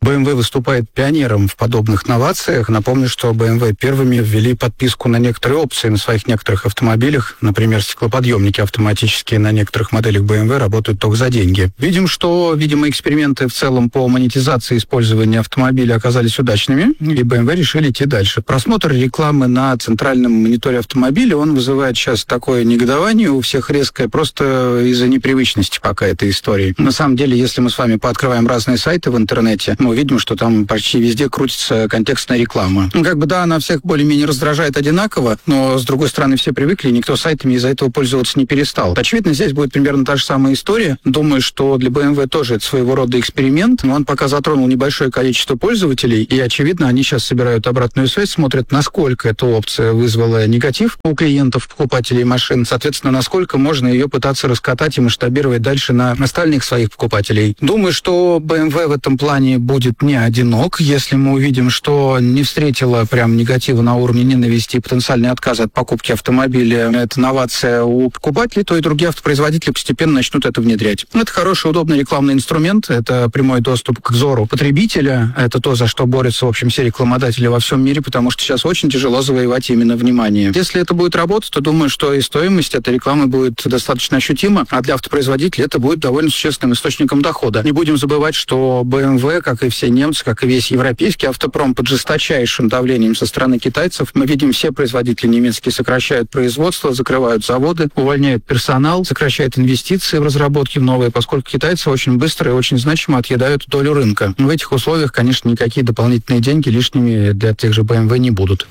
бэ эм вэ выступает пионером в подобных новациях. Напомню, что бэ эм вэ первыми ввели подписку на некоторые опции на своих некоторых автомобилях. Например, стеклоподъемники автоматические на некоторых моделях бэ эм вэ работают только за деньги. Видим, что, видимо, эксперименты в целом по монетизации использования автомобиля оказались удачными, и бэ эм вэ решили идти дальше. Просмотр рекламы на центральном мониторе автомобиля, он вызывает сейчас такое негодование у всех резкое, просто из-за непривычности пока этой истории. На самом деле, если мы с вами пооткрываем разные сайты в интернете, мы увидим, что там почти везде крутится контекстная реклама. Ну, как бы, да, она всех более-менее раздражает одинаково, но, с другой стороны, все привыкли, и никто сайтами из-за этого пользоваться не перестал. Очевидно, здесь будет примерно та же самая история. Думаю, что для бэ эм вэ тоже это своего рода эксперимент, но он пока затронул небольшое количество пользователей, и, очевидно, они сейчас собирают обратную связь, смотрят, насколько эта опция вызвала негатив у клиентов, покупателей машин, соответственно, насколько можно ее пытаться раскатать и масштабировать дальше на остальных своих покупателей. Думаю, что бэ эм вэ в этом плане будет не одинок. Если мы увидим, что не встретила прям негатива на уровне ненависти и потенциальный отказ от покупки автомобиля, это новация у покупателей, то и другие автопроизводители постепенно начнут это внедрять. Это хороший, удобный рекламный инструмент, это прямой доступ к взору потребителя, это то, за что борются, в общем, все рекламодатели во всем мире, потому что сейчас очень тяжело завоевать именно внимание. Если это будет работать, то думаю, что и стоимость этой рекламы будет достаточно ощутима, а для автопроизводителей это будет довольно существенным источником дохода. Не будем забывать, что бэ эм вэ, как и все немцы, как и весь европейский автопром, под жесточайшим давлением со стороны китайцев. Мы видим, все производители немецкие сокращают производство, закрывают заводы, увольняют персонал, сокращают инвестиции в разработки в новые, поскольку китайцы очень быстро и очень значимо отъедают долю рынка. В этих условиях, конечно, никакие дополнительные деньги лишними для тех же бэ эм вэ не будут.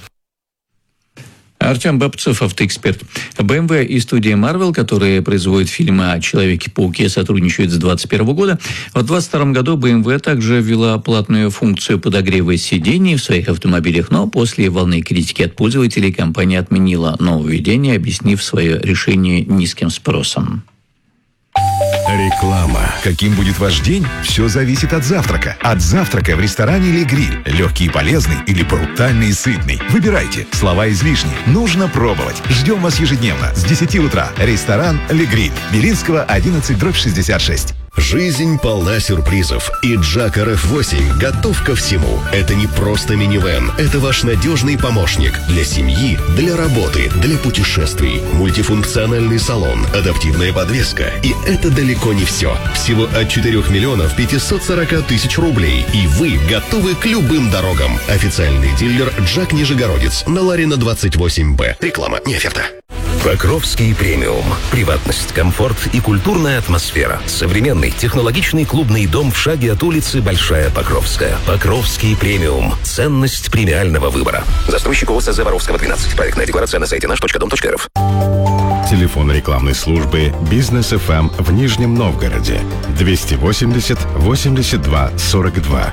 Артем Бабцов, автоэксперт. бэ эм вэ и студия Marvel, которые производят фильмы о Человеке-пауке, сотрудничают с двадцать первого года. В двадцать втором году бэ эм вэ также ввела платную функцию подогрева сидений в своих автомобилях, но после волны критики от пользователей компания отменила нововведение, объяснив свое решение низким спросом. Реклама. Каким будет ваш день? Все зависит от завтрака. От завтрака в ресторане или гриль. Легкий и полезный или брутальный и сытный. Выбирайте. Слова излишни. Нужно пробовать. Ждем вас ежедневно с десяти утра. Ресторан или гриль. Белинского, одиннадцать, дробь шестьдесят шесть. Жизнь полна сюрпризов, и Джак ар эф восемь готов ко всему. Это не просто минивэн, это ваш надежный помощник для семьи, для работы, для путешествий. Мультифункциональный салон, адаптивная подвеска. И это далеко не все. Всего от четырёх миллионов пятисот сорока тысяч рублей. И вы готовы к любым дорогам. Официальный дилер Джак Нижегородец на Ларина двадцать восемь Б. Реклама, не оферта. Покровский премиум. Приватность, комфорт и культурная атмосфера. Современный технологичный клубный дом в шаге от улицы Большая Покровская. Покровский премиум. Ценность премиального выбора. Застройщик ОСЗ Воровского, двенадцать. Проектная декларация на сайте наш точка дом точка рф. Телефон рекламной службы «Бизнес эф эм» в Нижнем Новгороде. двести восемьдесят восемьдесят два сорок два.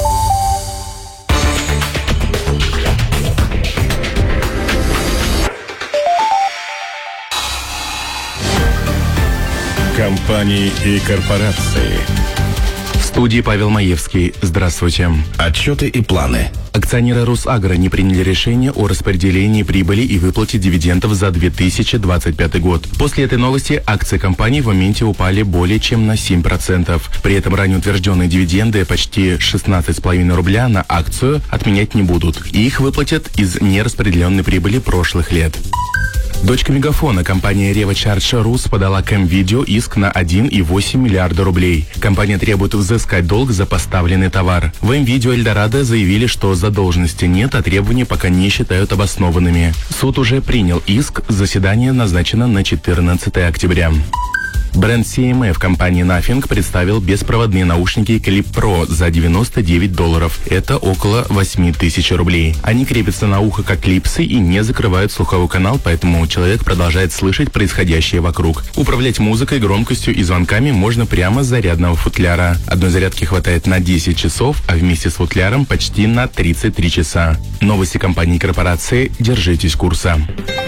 Компании и корпорации. В студии Павел Маевский. Здравствуйте. Отчеты и планы. Акционеры Русагро не приняли решение о распределении прибыли и выплате дивидендов за две тысячи двадцать пятый год. После этой новости акции компании в моменте упали более чем на семь процентов. При этом ранее утвержденные дивиденды почти шестнадцать с половиной рубля на акцию отменять не будут. И их выплатят из нераспределенной прибыли прошлых лет. Дочка Мегафона, компания Revo Charge Rus, подала к М-Видео иск на один и восемь миллиарда рублей. Компания требует взыскать долг за поставленный товар. В М-Видео Эльдорадо заявили, что задолженности нет, а требования пока не считают обоснованными. Суд уже принял иск, заседание назначено на четырнадцатое октября. Бренд си эм эф компании Nothing представил беспроводные наушники Clip Pro за девяносто девять долларов. Это около восемь тысяч рублей. Они крепятся на ухо как клипсы и не закрывают слуховой канал, поэтому человек продолжает слышать происходящее вокруг. Управлять музыкой, громкостью и звонками можно прямо с зарядного футляра. Одной зарядки хватает на десять часов, а вместе с футляром почти на тридцать три часа. Новости компании и корпорации. Держитесь курса.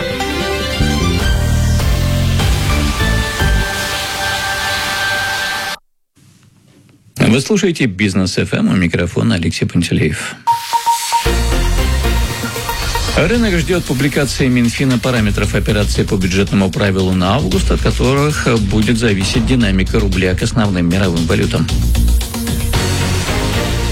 Вы слушаете «Бизнес эф эм», у микрофона Алексей Пантелеев. Рынок ждет публикации Минфина параметров операции по бюджетному правилу на август, от которых будет зависеть динамика рубля к основным мировым валютам.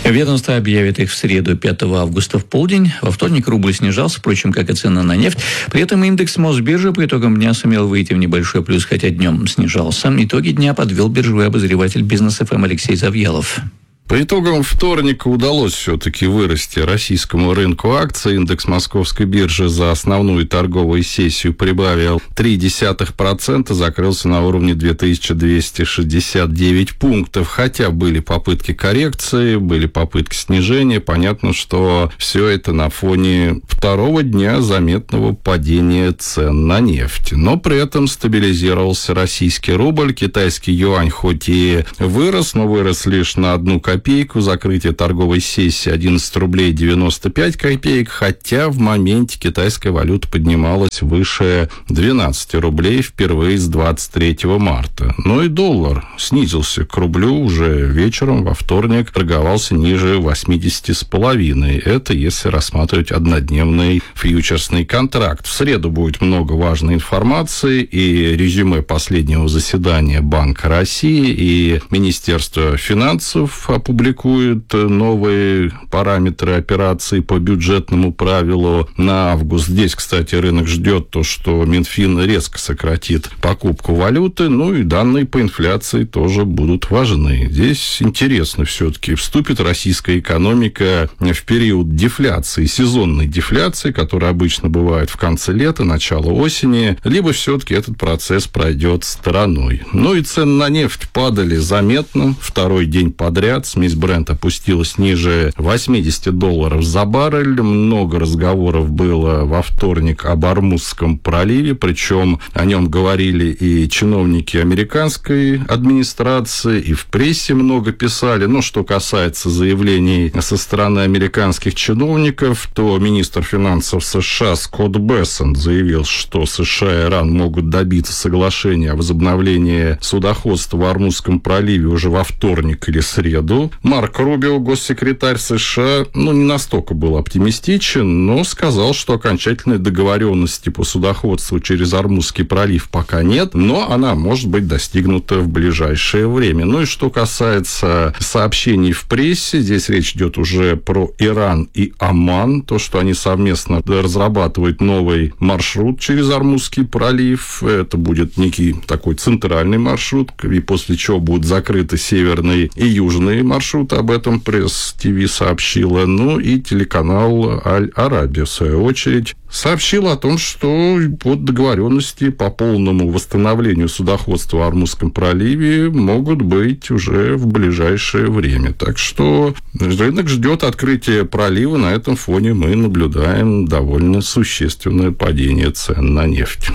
Ведомство объявит их в среду, пятого августа в полдень. Во вторник рубль снижался, впрочем, как и цена на нефть. При этом индекс Мосбиржи по итогам дня сумел выйти в небольшой плюс, хотя днем снижался. Итоги дня подвел биржевой обозреватель Бизнес эф эм Алексей Завьялов. По итогам вторника удалось все-таки вырасти российскому рынку акций. Индекс Московской биржи за основную торговую сессию прибавил три десятых процента, закрылся на уровне две тысячи двести шестьдесят девять пунктов. Хотя были попытки коррекции, были попытки снижения. Понятно, что все это на фоне второго дня заметного падения цен на нефть. Но при этом стабилизировался российский рубль. Китайский юань хоть и вырос, но вырос лишь на одну копейку. Копейку, закрытие торговой сессии одиннадцать рублей девяносто пять копеек, хотя в моменте китайская валюта поднималась выше двенадцать рублей впервые с двадцать третьего марта. Но и доллар снизился к рублю уже вечером, во вторник торговался ниже восемьдесят с половиной. Это если рассматривать однодневный фьючерсный контракт. В среду будет много важной информации и резюме последнего заседания Банка России и Министерства финансов опубликует новые параметры операций по бюджетному правилу на август. Здесь, кстати, рынок ждет то, что Минфин резко сократит покупку валюты, ну и данные по инфляции тоже будут важны. Здесь интересно все-таки, вступит российская экономика в период дефляции, сезонной дефляции, которая обычно бывает в конце лета, начало осени, либо все-таки этот процесс пройдет стороной. Ну и цены на нефть падали заметно, второй день подряд. Смесь Brent опустилась ниже восемьдесят долларов за баррель. Много разговоров было во вторник об Ормузском проливе, причем о нем говорили и чиновники американской администрации, и в прессе много писали. Но что касается заявлений со стороны американских чиновников, то министр финансов США Скотт Бессент заявил, что США и Иран могут добиться соглашения о возобновлении судоходства в Ормузском проливе уже во вторник или среду. Марк Рубио, госсекретарь США, ну, не настолько был оптимистичен, но сказал, что окончательной договоренности по судоходству через Ормузский пролив пока нет, но она может быть достигнута в ближайшее время. Ну и что касается сообщений в прессе, здесь речь идет уже про Иран и Оман, то, что они совместно разрабатывают новый маршрут через Ормузский пролив. Это будет некий такой центральный маршрут, и после чего будут закрыты северный и южный маршрут, об этом пресс-ТВ сообщила. Ну и телеканал Аль-Арабия, в свою очередь, сообщил о том, что под договоренности по полному восстановлению судоходства в Ормузском проливе могут быть уже в ближайшее время. Так что рынок ждет открытия пролива. На этом фоне мы наблюдаем довольно существенное падение цен на нефть.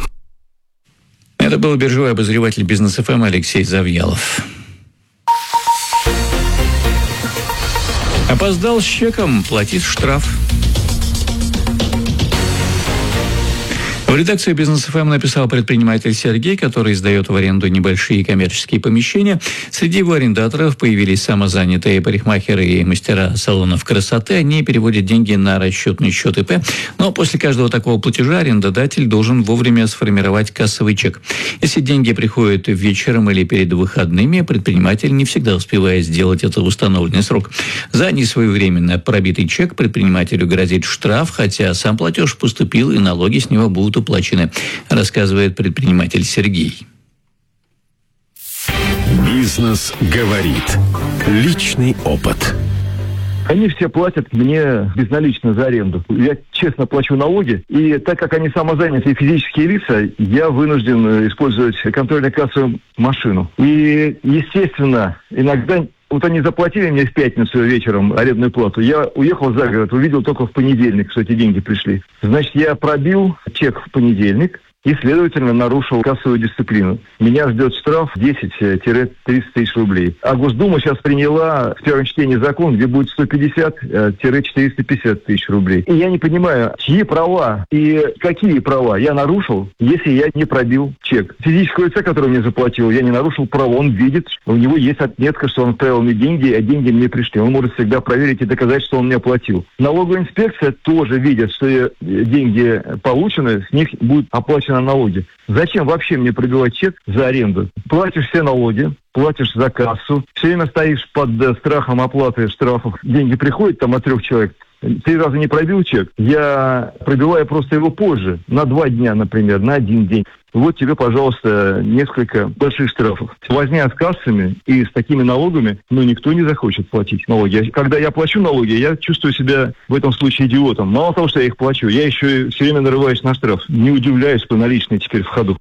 Это был биржевой обозреватель Бизнес эф эм Алексей Завьялов. Опоздал с чеком, платить штраф. В редакции Бизнес эф эм написал предприниматель Сергей, который сдает в аренду небольшие коммерческие помещения. Среди его арендаторов появились самозанятые парикмахеры и мастера салонов красоты. Они переводят деньги на расчетный счет ИП. Но после каждого такого платежа арендодатель должен вовремя сформировать кассовый чек. Если деньги приходят вечером или перед выходными, предприниматель не всегда успевает сделать это в установленный срок. За несвоевременно пробитый чек предпринимателю грозит штраф, хотя сам платеж поступил и налоги с него будут уплачены, рассказывает предприниматель Сергей. Бизнес говорит. Личный опыт. Они все платят мне безналично за аренду. Я честно плачу налоги, и так как они самозанятые физические лица, я вынужден использовать контрольно-кассовую машину. И, естественно, иногда... Вот они заплатили мне в пятницу вечером арендную плату. Я уехал за город, увидел только в понедельник, что эти деньги пришли. Значит, я пробил чек в понедельник и, следовательно, нарушил кассовую дисциплину. Меня ждет штраф десять-триста тысяч рублей. А Госдума сейчас приняла в первом чтении закон, где будет сто пятьдесят-четыреста пятьдесят тысяч рублей. И я не понимаю, чьи права и какие права я нарушил, если я не пробил чек. Физическое лицо, которое мне заплатило, я не нарушил права. Он видит, у него есть отметка, что он отправил мне деньги, а деньги мне пришли. Он может всегда проверить и доказать, что он мне оплатил. Налоговая инспекция тоже видит, что деньги получены, с них будет оплачено на налоги. Зачем вообще мне пробивать чек за аренду? Платишь все налоги, платишь за кассу, все время стоишь под страхом оплаты штрафов. Деньги приходят там от трех человек. Три раза не пробил чек, я пробиваю просто его позже, на два дня, например, на один день. Вот тебе, пожалуйста, несколько больших штрафов. Возня с кассами и с такими налогами, ну, никто не захочет платить налоги. Когда я плачу налоги, я чувствую себя в этом случае идиотом. Мало того, что я их плачу, я еще и все время нарываюсь на штраф. Не удивляюсь, что наличные теперь в ходу.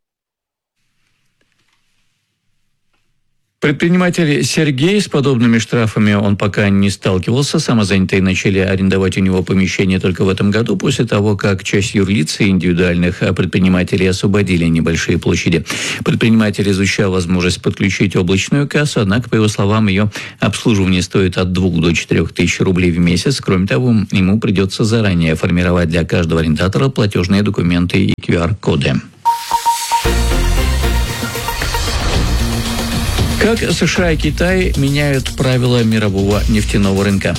Предприниматель Сергей с подобными штрафами он пока не сталкивался. Самозанятые начали арендовать у него помещение только в этом году, после того, как часть юрлиц и индивидуальных предпринимателей освободили небольшие площади. Предприниматель изучал возможность подключить облачную кассу, однако, по его словам, ее обслуживание стоит от двух до четырех тысяч рублей в месяц. Кроме того, ему придется заранее формировать для каждого арендатора платежные документы и ку ар-коды. Как США и Китай меняют правила мирового нефтяного рынка?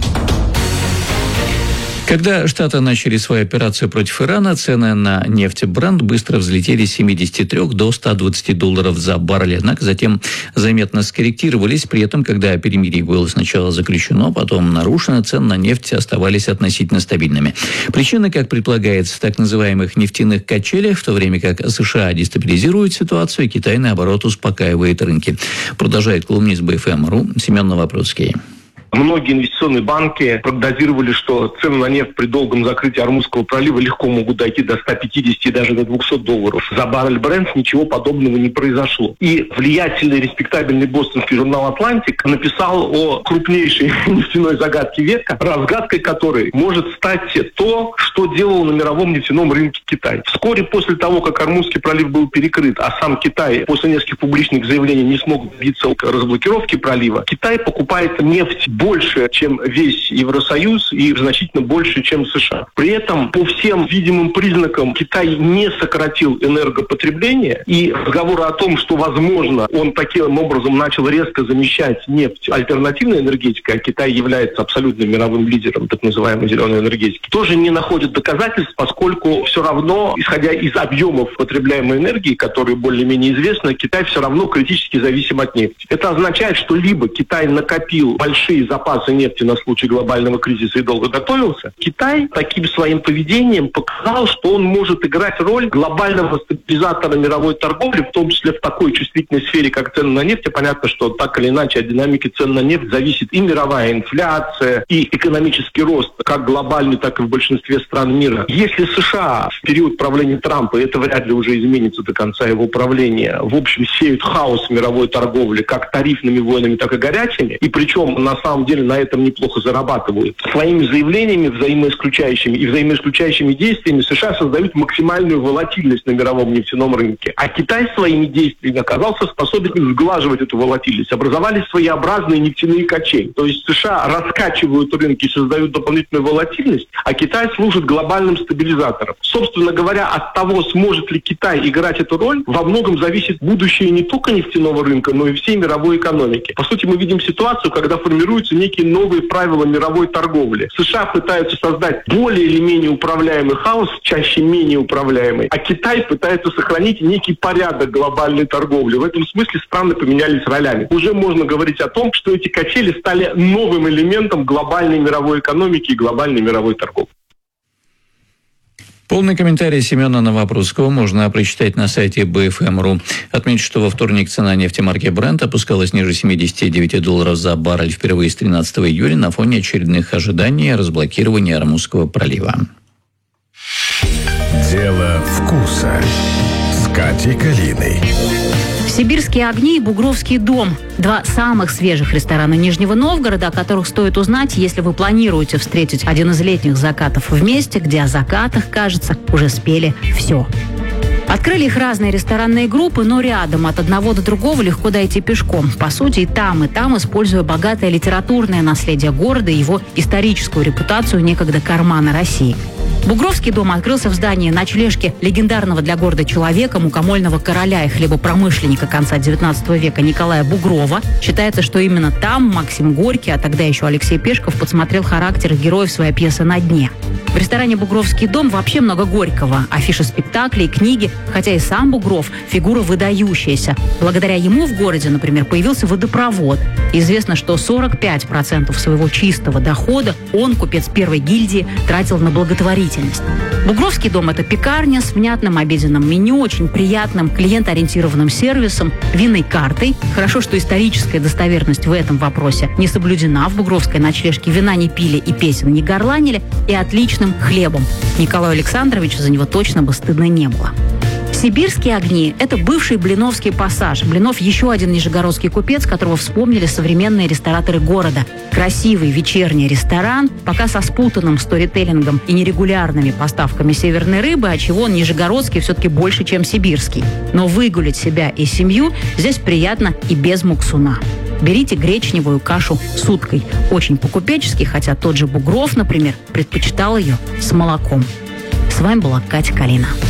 Когда Штаты начали свою операцию против Ирана, цены на нефть Brent быстро взлетели с семидесяти трёх до ста двадцати долларов за баррель, однако затем заметно скорректировались. При этом, когда перемирие было сначала заключено, потом нарушено, цены на нефть оставались относительно стабильными. Причина, как предполагается, в так называемых нефтяных качелях, в то время как США дестабилизирует ситуацию, Китай, наоборот, успокаивает рынки. Продолжает колумнист бэ эф эм точка ру Семен Новопроцкий. Многие инвестиционные банки прогнозировали, что цены на нефть при долгом закрытии Ормузского пролива легко могут дойти до ста пятидесяти, даже до двухсот долларов. За баррель Brent ничего подобного не произошло. И влиятельный, респектабельный бостонский журнал «Атлантик» написал о крупнейшей нефтяной загадке века, разгадкой которой может стать то, что делал на мировом нефтяном рынке Китай. Вскоре после того, как Ормузский пролив был перекрыт, а сам Китай после нескольких публичных заявлений не смог добиться разблокировки пролива, Китай покупает нефть больше, чем весь Евросоюз, и значительно больше, чем США. При этом по всем видимым признакам Китай не сократил энергопотребление, и разговоры о том, что, возможно, он таким образом начал резко замещать нефть альтернативной энергетикой, а Китай является абсолютным мировым лидером так называемой зеленой энергетики, тоже не находят доказательств, поскольку все равно, исходя из объемов потребляемой энергии, которые более-менее известны, Китай все равно критически зависим от нефти. Это означает, что либо Китай накопил большие запасы нефти на случай глобального кризиса и долго готовился. Китай таким своим поведением показал, что он может играть роль глобального стабилизатора мировой торговли, в том числе в такой чувствительной сфере, как цены на нефть. И понятно, что так или иначе от динамики цен на нефть зависит и мировая инфляция, и экономический рост, как глобальный, так и в большинстве стран мира. Если США в период правления Трампа, и это вряд ли уже изменится до конца его правления, в общем, сеют хаос в мировой торговле, как тарифными войнами, так и горячими, и причем на самом деле на этом неплохо зарабатывают. Своими заявлениями взаимоисключающими и взаимоисключающими действиями США создают максимальную волатильность на мировом нефтяном рынке. А Китай своими действиями оказался способен сглаживать эту волатильность. Образовались своеобразные нефтяные качели. То есть США раскачивают рынки и создают дополнительную волатильность, а Китай служит глобальным стабилизатором. Собственно говоря, от того, сможет ли Китай играть эту роль, во многом зависит будущее не только нефтяного рынка, но и всей мировой экономики. По сути, мы видим ситуацию, когда формируются некие новые правила мировой торговли. США пытаются создать более или менее управляемый хаос, чаще менее управляемый, а Китай пытается сохранить некий порядок глобальной торговли. В этом смысле страны поменялись ролями. Уже можно говорить о том, что эти качели стали новым элементом глобальной мировой экономики и глобальной мировой торговли. Полный комментарий Семена Новопроцкого можно прочитать на сайте бэ эф эм точка ру. Отмечу, что во вторник цена нефти марки Brent опускалась ниже семидесяти девяти долларов за баррель впервые с тринадцатого июля на фоне очередных ожиданий разблокирования Ормузского пролива. Дело вкуса с Катей Калиной. «Сибирские огни» и «Бугровский дом» – два самых свежих ресторана Нижнего Новгорода, о которых стоит узнать, если вы планируете встретить один из летних закатов в месте, где о закатах, кажется, уже спели все. Открыли их разные ресторанные группы, но рядом от одного до другого легко дойти пешком. По сути, и там, и там, используя богатое литературное наследие города и его историческую репутацию некогда кармана России. Бугровский дом открылся в здании ночлежки легендарного для города человека, мукомольного короля и хлебопромышленника конца девятнадцатого века Николая Бугрова. Считается, что именно там Максим Горький, а тогда еще Алексей Пешков, подсмотрел характеры героев своей пьесы «На дне». В ресторане «Бугровский дом» вообще много Горького. Афиши спектаклей, книги, хотя и сам Бугров – фигура выдающаяся. Благодаря ему в городе, например, появился водопровод. Известно, что сорок пять процентов своего чистого дохода он, купец первой гильдии, тратил на благотворительность. Бугровский дом – это пекарня с внятным обеденным меню, очень приятным клиент-ориентированным сервисом, винной картой. Хорошо, что историческая достоверность в этом вопросе не соблюдена. В бугровской ночлежке вина не пили и песен не горланили, и отличным хлебом. Николаю Александровичу за него точно бы стыдно не было. Сибирские огни – это бывший Блиновский пассаж. Блинов – еще один нижегородский купец, которого вспомнили современные рестораторы города. Красивый вечерний ресторан, пока со спутанным сторителлингом и нерегулярными поставками северной рыбы, отчего он нижегородский все-таки больше, чем сибирский. Но выгулять себя и семью здесь приятно и без муксуна. Берите гречневую кашу с уткой. Очень по-купечески, хотя тот же Бугров, например, предпочитал ее с молоком. С вами была Катя Калина.